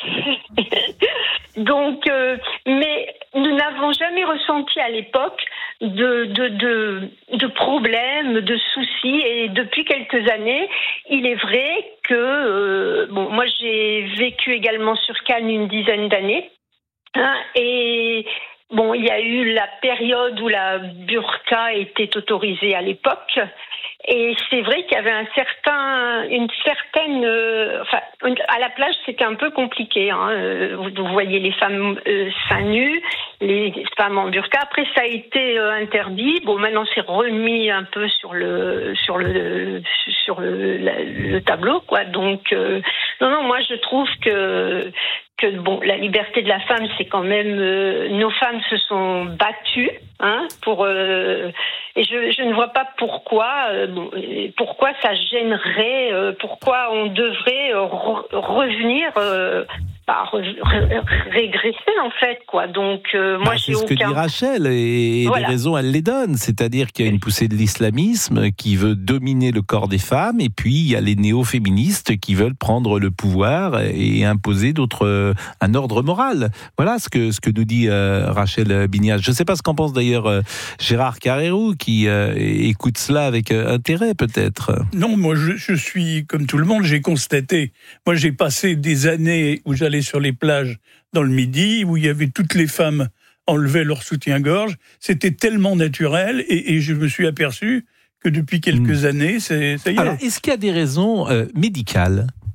[SPEAKER 6] Donc, euh, mais nous n'avons jamais ressenti à l'époque de, de, de, de problèmes, de soucis. Et depuis quelques années, il est vrai que, euh, bon, moi j'ai vécu également sur Cannes une dizaine d'années. Hein, et bon, il y a eu la période où la burqa était autorisée à l'époque. Et c'est vrai qu'il y avait un certain, une certaine, euh, enfin, à la plage c'était un peu compliqué. Hein. Vous, vous voyez les femmes euh, seins nus, les femmes en burqa. Après ça a été euh, interdit. Bon, maintenant c'est remis un peu sur le, sur le, sur le, la, le tableau, quoi. Donc euh, non, non, moi je trouve que que bon, la liberté de la femme, c'est quand même euh, nos femmes se sont battues, hein, pour euh, et je, je ne vois pas pourquoi euh, bon, pourquoi ça gênerait, euh, pourquoi on devrait euh, re- revenir euh, bah, re- re- régresser en fait, quoi. Donc euh, moi
[SPEAKER 2] bah,
[SPEAKER 6] j'ai
[SPEAKER 2] c'est ce
[SPEAKER 6] aucun...
[SPEAKER 2] que dit Rachel, et voilà. Les raisons elle les donne, c'est-à-dire qu'il y a une poussée de l'islamisme qui veut dominer le corps des femmes, et puis il y a les néo-féministes qui veulent prendre le pouvoir et imposer d'autres un ordre moral. Voilà ce que ce que nous dit euh, Rachel Bignas. Je ne sais pas ce qu'en pense d'ailleurs euh, Gérard Carrérou, qui euh, écoute cela avec euh, intérêt peut-être.
[SPEAKER 13] Non, moi je, je suis comme tout le monde, j'ai constaté. Moi j'ai passé des années où j'allais sur les plages dans le Midi, où il y avait toutes les femmes enlevaient leur soutien-gorge. C'était tellement naturel, et, et je me suis aperçu que depuis quelques mmh. années, c'est, ça y est.
[SPEAKER 2] Alors, est-ce qu'il y a des raisons euh, médicales ?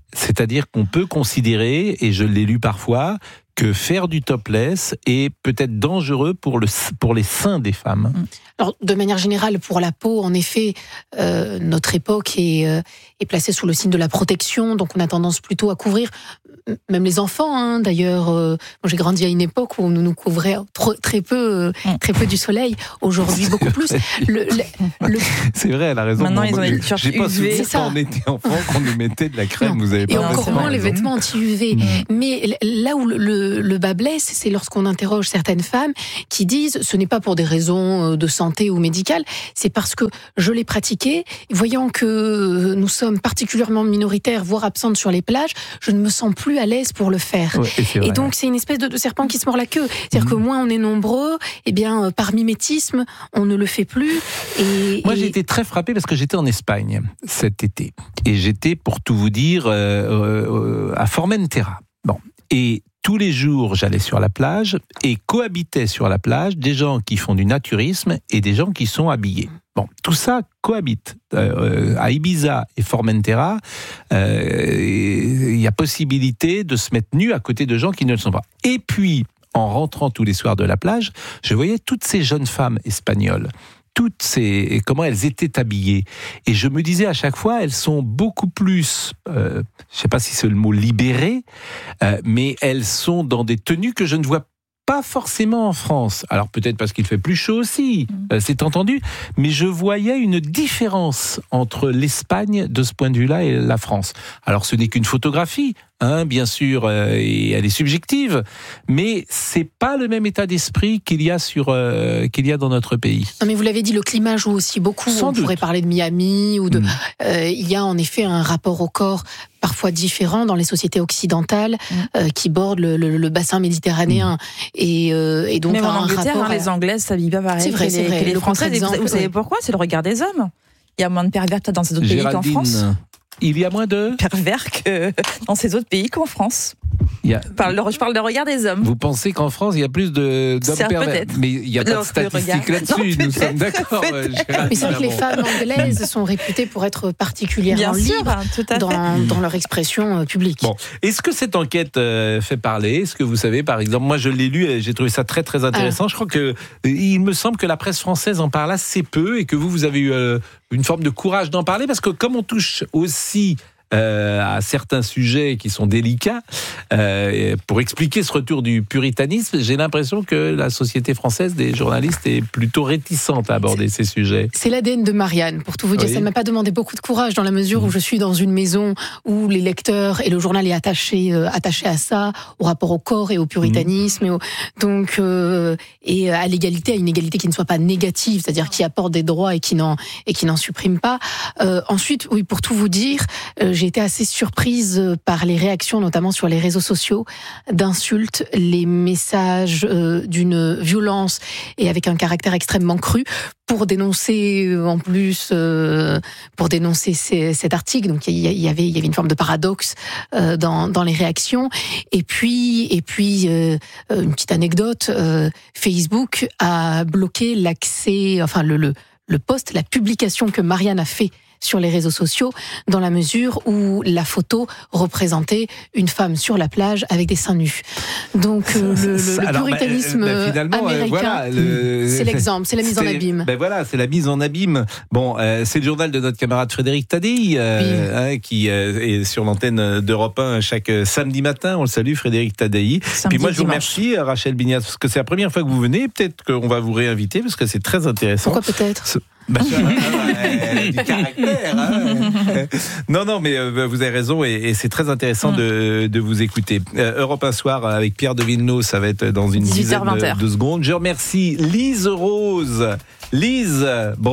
[SPEAKER 2] C'est-à-dire qu'on peut considérer, et je l'ai lu parfois, que faire du topless est peut-être dangereux pour, le, pour les seins des femmes.
[SPEAKER 5] Alors, de manière générale, pour la peau, en effet, euh, notre époque est, euh, est placée sous le signe de la protection, donc on a tendance plutôt à couvrir, même les enfants, hein, d'ailleurs. Euh, moi, j'ai grandi à une époque où on nous couvrait trop, très peu, euh, très peu du soleil. Aujourd'hui, beaucoup plus. Le, le, le...
[SPEAKER 2] C'est vrai, elle a raison.
[SPEAKER 3] Maintenant,
[SPEAKER 2] bon,
[SPEAKER 3] ils ont une surcharge
[SPEAKER 2] J'ai pas
[SPEAKER 3] U V.
[SPEAKER 2] souvenir quand on était enfant qu'on nous mettait de la crème.
[SPEAKER 5] Non.
[SPEAKER 2] Vous avez pas
[SPEAKER 5] Et encore moins les
[SPEAKER 2] raison.
[SPEAKER 5] vêtements anti-U V. Mmh. Mais là où le, le, le bas blesse, c'est lorsqu'on interroge certaines femmes qui disent ce n'est pas pour des raisons de santé ou médicales, c'est parce que je l'ai pratiqué, voyant que nous sommes particulièrement minoritaires, voire absentes sur les plages, je ne me sens plus à l'aise pour le faire.
[SPEAKER 2] Ouais, et,
[SPEAKER 5] et donc c'est une espèce de, de serpent qui se mord la queue. C'est-à-dire mmh. que moins on est nombreux, eh bien par mimétisme, on ne le fait plus. Et,
[SPEAKER 2] Moi
[SPEAKER 5] et...
[SPEAKER 2] j'ai été très frappé parce que j'étais en Espagne cet été. Et j'étais, pour tout vous dire, euh, euh, à Formentera. Bon. Et tous les jours, j'allais sur la plage et cohabitaient sur la plage des gens qui font du naturisme et des gens qui sont habillés. Bon, tout ça cohabite. Euh, à Ibiza et Formentera, euh, il y a possibilité de se mettre nu à côté de gens qui ne le sont pas. Et puis, en rentrant tous les soirs de la plage, je voyais toutes ces jeunes femmes espagnoles. Toutes ces, comment elles étaient habillées. Et je me disais à chaque fois, elles sont beaucoup plus, euh, je ne sais pas si c'est le mot libérées, euh, mais elles sont dans des tenues que je ne vois pas forcément en France. Alors peut-être parce qu'il fait plus chaud aussi, mmh. euh, c'est entendu, mais je voyais une différence entre l'Espagne de ce point de vue-là et la France. Alors ce n'est qu'une photographie, hein, bien sûr, euh, et elle est subjective, mais c'est pas le même état d'esprit qu'il y a sur euh, qu'il y a dans notre pays.
[SPEAKER 5] Non, mais vous l'avez dit, le climat joue aussi beaucoup.
[SPEAKER 2] Sans
[SPEAKER 5] On
[SPEAKER 2] doute.
[SPEAKER 5] pourrait parler de Miami ou de.
[SPEAKER 2] Mmh.
[SPEAKER 5] Euh, il y a en effet un rapport au corps parfois différent dans les sociétés occidentales mmh. euh, qui bordent le, le, le bassin méditerranéen. Mmh. Et, euh, et donc
[SPEAKER 3] même en
[SPEAKER 5] un
[SPEAKER 3] Angleterre,
[SPEAKER 5] rapport
[SPEAKER 3] hein,
[SPEAKER 5] à...
[SPEAKER 3] les Anglaises s'habillent pas pareil
[SPEAKER 5] c'est vrai,
[SPEAKER 3] que
[SPEAKER 5] c'est
[SPEAKER 3] les,
[SPEAKER 5] vrai.
[SPEAKER 3] que les
[SPEAKER 5] Le
[SPEAKER 3] Françaises.
[SPEAKER 5] contre-exemple,
[SPEAKER 3] Vous savez
[SPEAKER 5] ouais.
[SPEAKER 3] pourquoi ? C'est le regard des hommes. Il y a moins de pervers dans ces autres pays qu'en
[SPEAKER 2] Géraldine,
[SPEAKER 3] France.
[SPEAKER 2] Il y a moins de
[SPEAKER 3] pervers que dans ces autres pays qu'en France.
[SPEAKER 2] Il y a...
[SPEAKER 3] je, parle de, je parle de regard des hommes.
[SPEAKER 2] Vous pensez qu'en France, il y a plus de, d'hommes
[SPEAKER 3] c'est
[SPEAKER 2] pervers ?
[SPEAKER 3] peut-être.
[SPEAKER 2] Mais il n'y a pas
[SPEAKER 3] non,
[SPEAKER 2] de statistiques là-dessus,
[SPEAKER 3] non,
[SPEAKER 2] nous sommes d'accord.
[SPEAKER 5] Mais c'est vrai que les femmes anglaises sont réputées pour être particulièrement
[SPEAKER 3] Bien sûr,
[SPEAKER 5] libres
[SPEAKER 3] hein, tout à
[SPEAKER 5] dans,
[SPEAKER 3] fait.
[SPEAKER 5] dans leur expression publique.
[SPEAKER 2] Bon. Est-ce que cette enquête euh, fait parler ? Est-ce que vous savez, par exemple, moi je l'ai lu et j'ai trouvé ça très très intéressant. Ah. Je crois que il me semble que la presse française en parle assez peu et que vous, vous avez eu euh, une forme de courage d'en parler parce que comme on touche aussi Euh, à certains sujets qui sont délicats, euh, pour expliquer ce retour du puritanisme, j'ai l'impression que la société française des journalistes est plutôt réticente à aborder
[SPEAKER 5] c'est,
[SPEAKER 2] ces sujets.
[SPEAKER 5] C'est l'A D N de Marianne, pour tout vous dire. Oui. Ça ne m'a pas demandé beaucoup de courage dans la mesure où je suis dans une maison où les lecteurs et le journal est attaché, euh, attaché à ça, au rapport au corps et au puritanisme, mmh. et au, donc euh, et à l'égalité, à une égalité qui ne soit pas négative, c'est-à-dire qui apporte des droits et qui n'en et qui n'en supprime pas. Euh, ensuite, oui, pour tout vous dire, euh, j'ai été assez surprise par les réactions, notamment sur les réseaux sociaux, d'insultes, les messages euh, d'une violence et avec un caractère extrêmement cru pour dénoncer en plus euh, pour dénoncer ces, cet article. Donc il y, y avait il y avait une forme de paradoxe euh, dans dans les réactions. Et puis et puis euh, une petite anecdote, euh, Facebook a bloqué l'accès, enfin le le le post, la publication que Marianne a fait sur les réseaux sociaux, dans la mesure où la photo représentait une femme sur la plage avec des seins nus. Donc euh, le, le, le puritanisme
[SPEAKER 2] bah, bah,
[SPEAKER 5] américain,
[SPEAKER 2] euh, voilà, le...
[SPEAKER 5] c'est l'exemple, c'est la mise
[SPEAKER 2] c'est,
[SPEAKER 5] en abîme.
[SPEAKER 2] Ben voilà, c'est la mise en abîme. Bon, euh, c'est le journal de notre camarade Frédéric Tadei, euh, oui. hein, qui euh, est sur l'antenne d'Europe un chaque samedi matin. On le salue, Frédéric Tadei.
[SPEAKER 3] Samedi,
[SPEAKER 2] Puis moi, je vous
[SPEAKER 3] dimanche.
[SPEAKER 2] remercie, Rachel Bignaz, parce que c'est la première fois que vous venez. Peut-être qu'on va vous réinviter, parce que c'est très intéressant.
[SPEAKER 5] Pourquoi peut-être
[SPEAKER 2] ce... Bah, ça, euh, du caractère. Hein. Non, non, mais euh, vous avez raison et, et c'est très intéressant mmh. de, de vous écouter. Euh, Europe un soir avec Pierre de Villeneuve, ça va être dans une dizaine de, de secondes. Je remercie Lise Rose. Lise,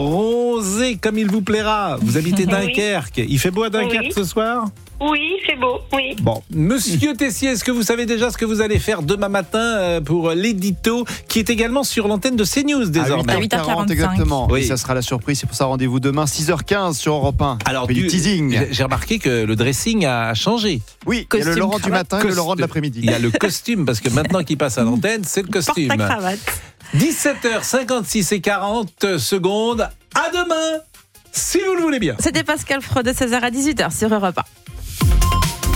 [SPEAKER 2] bronzée comme il vous plaira. Vous habitez Dunkerque. Il fait beau à Dunkerque oui. ce soir ?
[SPEAKER 6] Oui, c'est beau, oui.
[SPEAKER 2] Bon, Monsieur Tessier, est-ce que vous savez déjà ce que vous allez faire demain matin pour l'édito qui est également sur l'antenne de CNews désormais
[SPEAKER 14] à huit heures quarante exactement.
[SPEAKER 2] Oui.
[SPEAKER 14] Et ça sera la surprise, c'est pour ça rendez-vous demain six heures quinze sur Europe un.
[SPEAKER 2] Alors
[SPEAKER 14] du,
[SPEAKER 2] du
[SPEAKER 14] teasing.
[SPEAKER 2] J'ai remarqué que le dressing a changé.
[SPEAKER 14] Oui, costume, il y a le Laurent cravate. Du matin et le Laurent de l'après-midi.
[SPEAKER 2] Il y a le costume parce que maintenant qu'il passe à l'antenne, c'est le costume.
[SPEAKER 3] Porte ta cravate.
[SPEAKER 2] dix-sept heures cinquante-six et quarante secondes. À demain, si vous le voulez bien.
[SPEAKER 3] C'était Pascal Freud de seize heures à dix-huit heures sur Europe un.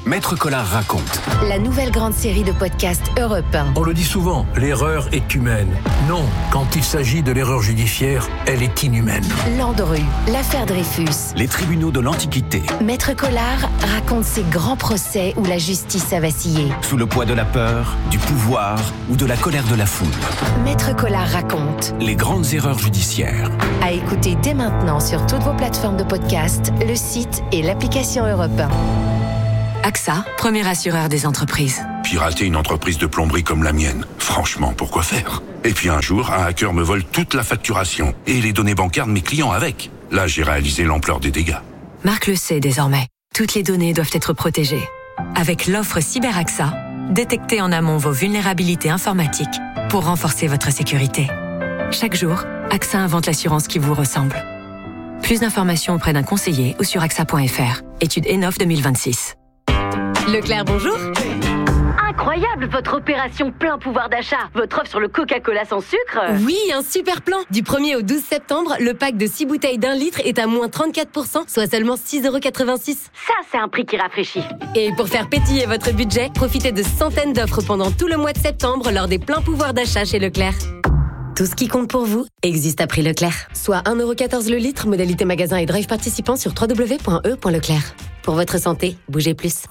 [SPEAKER 17] Maître Collard raconte.
[SPEAKER 4] La nouvelle grande série de podcasts Europe un.
[SPEAKER 16] On le dit souvent, l'erreur est humaine. Non, quand il s'agit de l'erreur judiciaire, elle est inhumaine.
[SPEAKER 4] Landru, l'affaire Dreyfus.
[SPEAKER 17] Les tribunaux de l'Antiquité.
[SPEAKER 4] Maître Collard raconte ces grands procès où la justice a vacillé.
[SPEAKER 17] Sous le poids de la peur, du pouvoir ou de la colère de la foule.
[SPEAKER 4] Maître Collard raconte.
[SPEAKER 17] Les grandes erreurs judiciaires.
[SPEAKER 4] À écouter dès maintenant sur toutes vos plateformes de podcast, le site et l'application Europe un.
[SPEAKER 19] A X A, premier assureur des entreprises.
[SPEAKER 20] Pirater une entreprise de plomberie comme la mienne, franchement, pourquoi faire? Et puis un jour, un hacker me vole toute la facturation et les données bancaires de mes clients avec. Là, j'ai réalisé l'ampleur des dégâts.
[SPEAKER 19] Marc le sait désormais. Toutes les données doivent être protégées. Avec l'offre Cyber A X A, détectez en amont vos vulnérabilités informatiques pour renforcer votre sécurité. Chaque jour, A X A invente l'assurance qui vous ressemble. Plus d'informations auprès d'un conseiller ou sur A X A point F R. Étude Enof deux mille vingt-six.
[SPEAKER 12] Leclerc, bonjour.
[SPEAKER 11] Incroyable votre opération plein pouvoir d'achat. Votre offre sur le Coca-Cola sans sucre.
[SPEAKER 12] Oui, un super plan. Du premier au douze septembre, le pack de six bouteilles d'un litre est à moins trente-quatre pour cent, soit seulement six euros quatre-vingt-six.
[SPEAKER 11] Ça, c'est un prix qui rafraîchit.
[SPEAKER 12] Et pour faire pétiller votre budget, profitez de centaines d'offres pendant tout le mois de septembre lors des pleins pouvoirs d'achat chez Leclerc. Tout ce qui compte pour vous existe à prix Leclerc. Soit un euro quatorze le litre, modalité magasin et drive participant sur w w w point e point leclerc. Pour votre santé, bougez plus.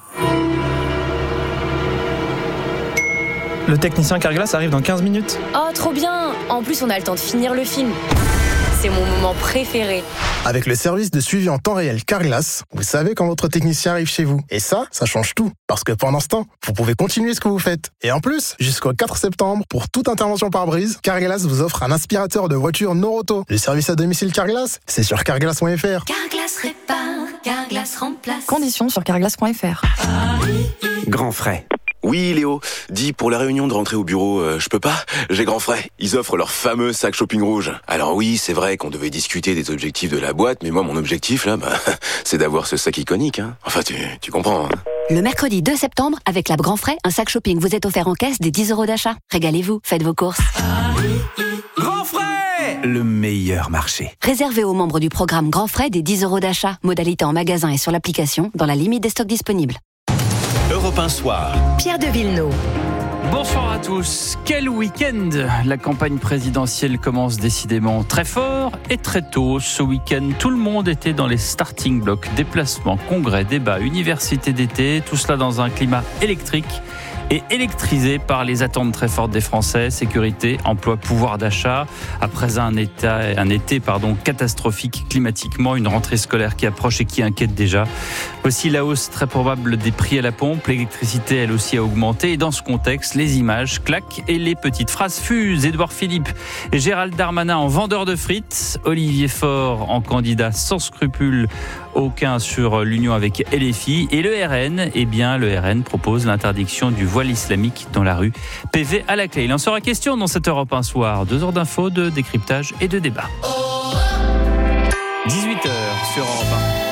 [SPEAKER 21] Le technicien Carglass arrive dans quinze minutes.
[SPEAKER 22] Oh, trop bien! En plus, on a le temps de finir le film. C'est mon moment préféré.
[SPEAKER 26] Avec le service de suivi en temps réel Carglass, vous savez quand votre technicien arrive chez vous. Et ça, ça change tout. Parce que pendant ce temps, vous pouvez continuer ce que vous faites. Et en plus, jusqu'au quatre septembre, pour toute intervention par brise, Carglass vous offre un aspirateur de voiture Noroto. Le service à domicile Carglass, c'est sur carglass point F R.
[SPEAKER 10] Carglass répare, Carglass remplace.
[SPEAKER 22] Conditions sur carglass point F R.
[SPEAKER 24] Grand frais. Oui, Léo, dis, pour la réunion de rentrée au bureau, euh, je peux pas? J'ai grand frais. Ils offrent leur fameux sac shopping rouge. Alors oui, c'est vrai qu'on devait discuter des objectifs de la boîte, mais moi, mon objectif, là, bah, c'est d'avoir ce sac iconique, hein. Enfin, tu, tu comprends, hein.
[SPEAKER 25] Le mercredi deux septembre, avec la Grand Frais, un sac shopping vous est offert en caisse des dix euros d'achat. Régalez-vous, faites vos courses.
[SPEAKER 17] Grand frais! Le meilleur marché.
[SPEAKER 25] Réservé aux membres du programme Grand Frais des dix euros d'achat. Modalité en magasin et sur l'application, dans la limite des stocks disponibles.
[SPEAKER 17] Europe un soir.
[SPEAKER 4] Pierre de Villeneuve.
[SPEAKER 27] Bonsoir à tous. Quel week-end! La campagne présidentielle commence décidément très fort et très tôt. Ce week-end, tout le monde était dans les starting blocks, déplacements, congrès, débats, universités d'été, tout cela dans un climat électrique et électrisé par les attentes très fortes des Français, sécurité, emploi, pouvoir d'achat. Après un été, un été pardon, catastrophique climatiquement, une rentrée scolaire qui approche et qui inquiète déjà. Aussi la hausse très probable des prix à la pompe, l'électricité elle aussi a augmenté et dans ce contexte, les images claquent et les petites phrases fusent. Édouard Philippe et Gérald Darmanin en vendeur de frites, Olivier Faure en candidat sans scrupules aucun sur l'union avec L F I et le R N, eh bien le R N propose l'interdiction du voile islamique dans la rue. P V à la clé. Il en sera question dans cette Europe un soir. Deux heures d'infos, de décryptage et de débat. dix-huit heures sur Europe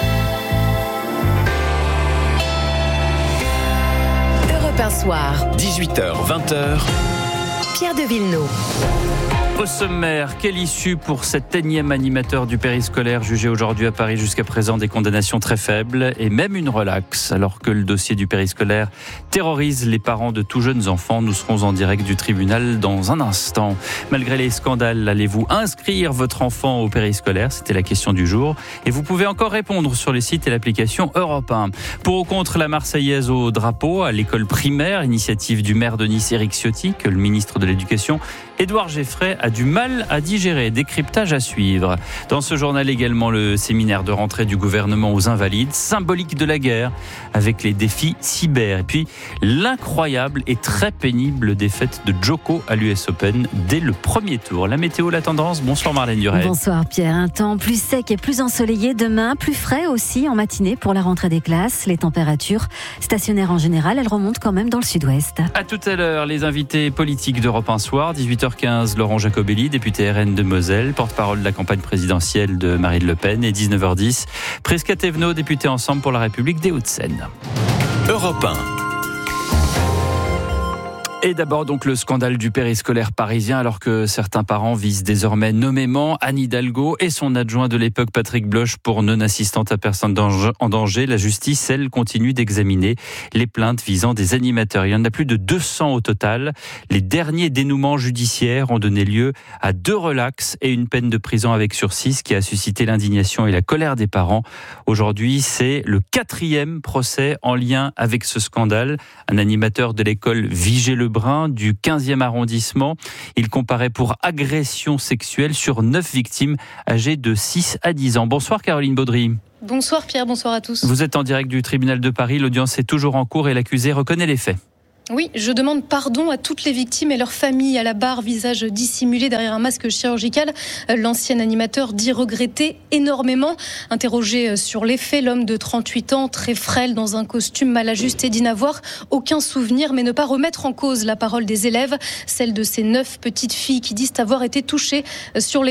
[SPEAKER 4] un. Europe un soir.
[SPEAKER 17] dix-huit heures, vingt heures.
[SPEAKER 4] Pierre de Villeneuve.
[SPEAKER 27] Au sommaire, quelle issue pour cet énième animateur du périscolaire jugé aujourd'hui à Paris? Jusqu'à présent, des condamnations très faibles et même une relaxe. Alors que le dossier du périscolaire terrorise les parents de tout jeunes enfants, nous serons en direct du tribunal dans un instant. Malgré les scandales, allez-vous inscrire votre enfant au périscolaire? C'était la question du jour. Et vous pouvez encore répondre sur les sites et l'application Europe un. Pour ou contre la Marseillaise au drapeau, à l'école primaire, initiative du maire de Nice, Éric Ciotti, que le ministre de l'Éducation, Édouard Geffray, a du mal à digérer. Décryptage à suivre. Dans ce journal également, le séminaire de rentrée du gouvernement aux Invalides, symbolique de la guerre, avec les défis cyber. Et puis, l'incroyable et très pénible défaite de Djoko à l'U S Open dès le premier tour. La météo, la tendance. Bonsoir Marlène Durel.
[SPEAKER 28] Bonsoir Pierre. Un temps plus sec et plus ensoleillé demain, plus frais aussi en matinée pour la rentrée des classes. Les températures stationnaires en général, elles remontent quand même dans le sud-ouest.
[SPEAKER 27] À tout à l'heure, les invités politiques d'Europe un soir. dix-huit heures quinze, Laurent Jacobelli, député R N de Moselle, porte-parole de la campagne présidentielle de Marine Le Pen. Et dix-neuf heures dix, Prisca Thévenot, député Ensemble pour la République des Hauts-de-Seine.
[SPEAKER 17] Europe un.
[SPEAKER 27] Et d'abord donc le scandale du périscolaire parisien, alors que certains parents visent désormais nommément Anne Hidalgo et son adjoint de l'époque Patrick Bloch pour non-assistante à personne en danger. La justice, elle, continue d'examiner les plaintes visant des animateurs. Il y en a plus de deux cents au total. Les derniers dénouements judiciaires ont donné lieu à deux relax et une peine de prison avec sursis, qui a suscité l'indignation et la colère des parents. Aujourd'hui, c'est le quatrième procès en lien avec ce scandale. Un animateur de l'école Vigée-le Brun du quinzième arrondissement. Il comparait pour agression sexuelle sur neuf victimes âgées de six à dix ans. Bonsoir Caroline Baudry.
[SPEAKER 1] Bonsoir Pierre, bonsoir à tous.
[SPEAKER 27] Vous êtes en direct du tribunal de Paris. L'audience est toujours en cours et l'accusé reconnaît les faits.
[SPEAKER 1] Oui, je demande pardon à toutes les victimes et leurs familles. À la barre, visage dissimulé derrière un masque chirurgical, l'ancien animateur dit regretter énormément. Interrogé sur les faits, l'homme de trente-huit ans, très frêle, dans un costume mal ajusté, dit n'avoir aucun souvenir, mais ne pas remettre en cause la parole des élèves, celle de ces neuf petites filles qui disent avoir été touchées sur les